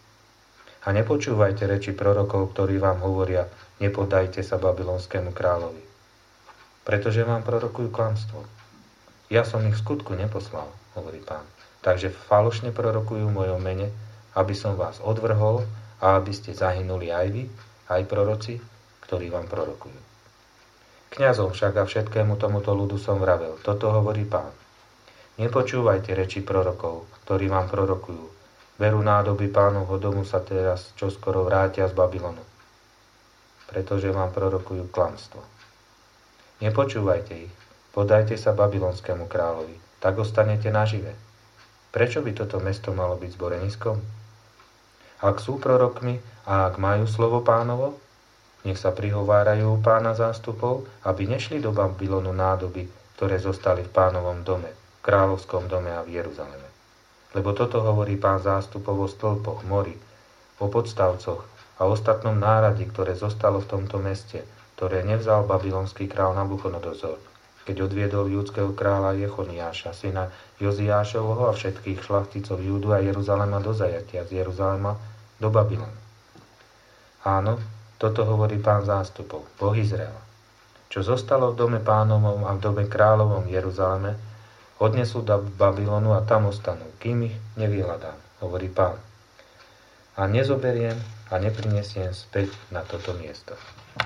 A nepočúvajte reči prorokov, ktorí vám hovoria, nepodajte sa babylonskému kráľovi. Pretože vám prorokujú klamstvo. Ja som ich v skutku neposlal, hovorí Pán. Takže falošne prorokujú v mojom mene, aby som vás odvrhol a aby ste zahynuli aj vy, aj proroci, ktorí vám prorokujú. Kňazom však a všetkému tomuto ľudu som vravel, toto hovorí Pán. Nepočúvajte reči prorokov, ktorí vám prorokujú. Veru nádoby Pánovho domu sa teraz čoskoro vrátia z Babylonu, pretože vám prorokujú klamstvo. Nepočúvajte ich, podajte sa babylonskému kráľovi, tak ostanete nažive. Prečo by toto mesto malo byť zboreniskom? Ak sú prorokmi a ak majú slovo Pánovo, nech sa prihovárajú Pána zástupov, aby nešli do Babylonu nádoby, ktoré zostali v Pánovom dome, v kráľovskom dome a v Jeruzaleme. Lebo toto hovorí Pán zástupov o stĺpoch, mori, o podstavcoch a ostatnom náradi, ktoré zostalo v tomto meste, ktoré nevzal babylonský král Nabuchodonozor, keď odviedol judského kráľa Jechoniáša, syna Joziášovho a všetkých šlachticov Júdu a Jeruzalema do zajatia z Jeruzalema do Babylonu. Áno, toto hovorí Pán zástupov, Boh Izraela. Čo zostalo v dome Pánovom a v dome kráľovom Jeruzaleme, odnesú do Babylonu a tam ostanú, kým ich nevyhľadám, hovorí Pán. A nezoberiem a neprinesiem späť na toto miesto.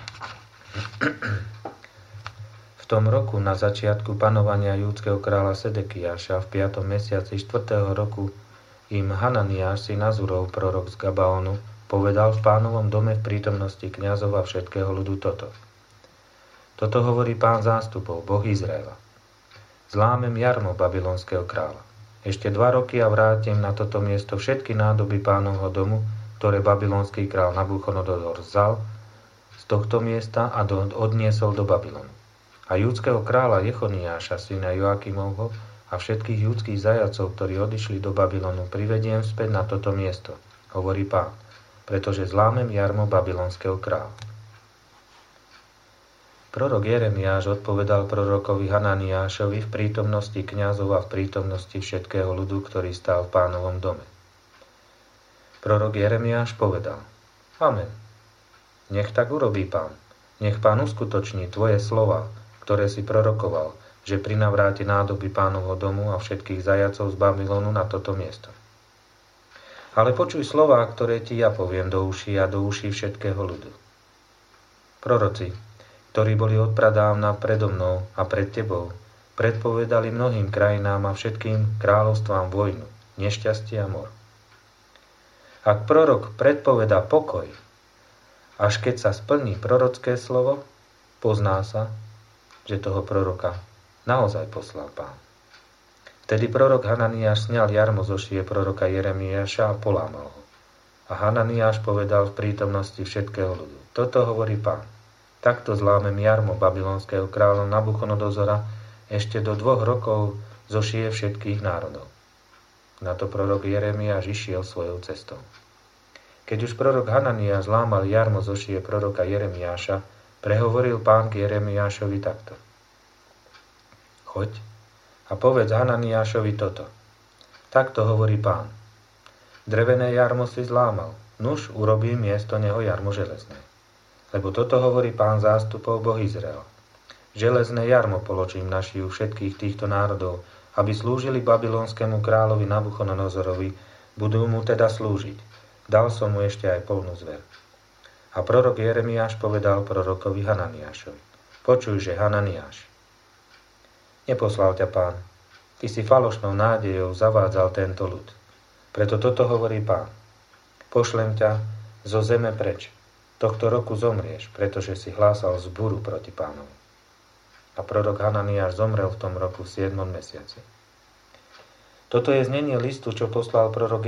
V tom roku na začiatku panovania júdskeho kráľa Sedekiáša v 5. mesiaci 4. roku im Hananiáš, syn Azurov, prorok z Gabaonu, povedal v Pánovom dome v prítomnosti kňazov a všetkého ľudu toto. Toto hovorí Pán zástupov, Boh Izraela. Zlámem jarmo babylonského kráľa. Ešte 2 roky a vrátim na toto miesto všetky nádoby Pánovho domu, ktoré babylonský král Nabuchodonozor vzal z tohto miesta a odniesol do Babylonu. A judského kráľa Jechoniáša, syna Joakimovho a všetkých judských zajacov, ktorí odišli do Babylonu, privediem späť na toto miesto, hovorí Pán, pretože zlámem jarmo babylonského kráľa. Prorok Jeremiáš odpovedal prorokovi Hananiášovi v prítomnosti kňazov a v prítomnosti všetkého ľudu, ktorý stál v Pánovom dome. Prorok Jeremiáš povedal: Amen. Nech tak urobí Pán. Nech Pán uskutoční tvoje slova, ktoré si prorokoval, že prinavráti nádoby Pánovho domu a všetkých zajacov z Babylonu na toto miesto. Ale počuj slová, ktoré ti ja poviem do uší a do uší všetkého ľudu. Proroci, ktorí boli odpradávna predo mnou a pred tebou, predpovedali mnohým krajinám a všetkým kráľovstvám vojnu, nešťastie a mor. Ak prorok predpovedá pokoj, až keď sa splní prorocké slovo, pozná sa, že toho proroka naozaj poslal Pán. Vtedy prorok Hananiáš sňal jarmo zo šie proroka Jeremiáša a polámal ho. A Hananiáš povedal v prítomnosti všetkého ľudu: Toto hovorí Pán. Takto zlámem jarmo babylonského kráľa Nabuchodonozora ešte do 2 rokov zo šie všetkých národov. Na to prorok Jeremiáš išiel svojou cestou. Keď už prorok Hananiáš zlámal jarmo zo šie proroka Jeremiáša, prehovoril Pán k Jeremiášovi takto: Choď a povedz Hananiášovi toto. Takto hovorí Pán. Drevené jarmo si zlámal, nuž urobím miesto neho jarmo železné. Lebo toto hovorí Pán zástupov, Boh Izraela. Železné jarmo položím na šiju všetkých týchto národov, aby slúžili babylonskému kráľovi Nabuchodonozorovi, budú mu teda slúžiť. Dal som mu ešte aj polnú zver. A prorok Jeremiáš povedal prorokovi Hananiášovi: Počujže, Hananiáš, neposlal ťa Pán. Ty si falošnou nádejou zavádzal tento ľud. Preto toto hovorí Pán: Pošlem ťa zo zeme preč. Tohto roku zomrieš, pretože si hlásal zburu proti Pánovi. A prorok Hananiáš zomrel v tom roku v 7. mesiaci. Toto je znenie listu, čo poslal prorok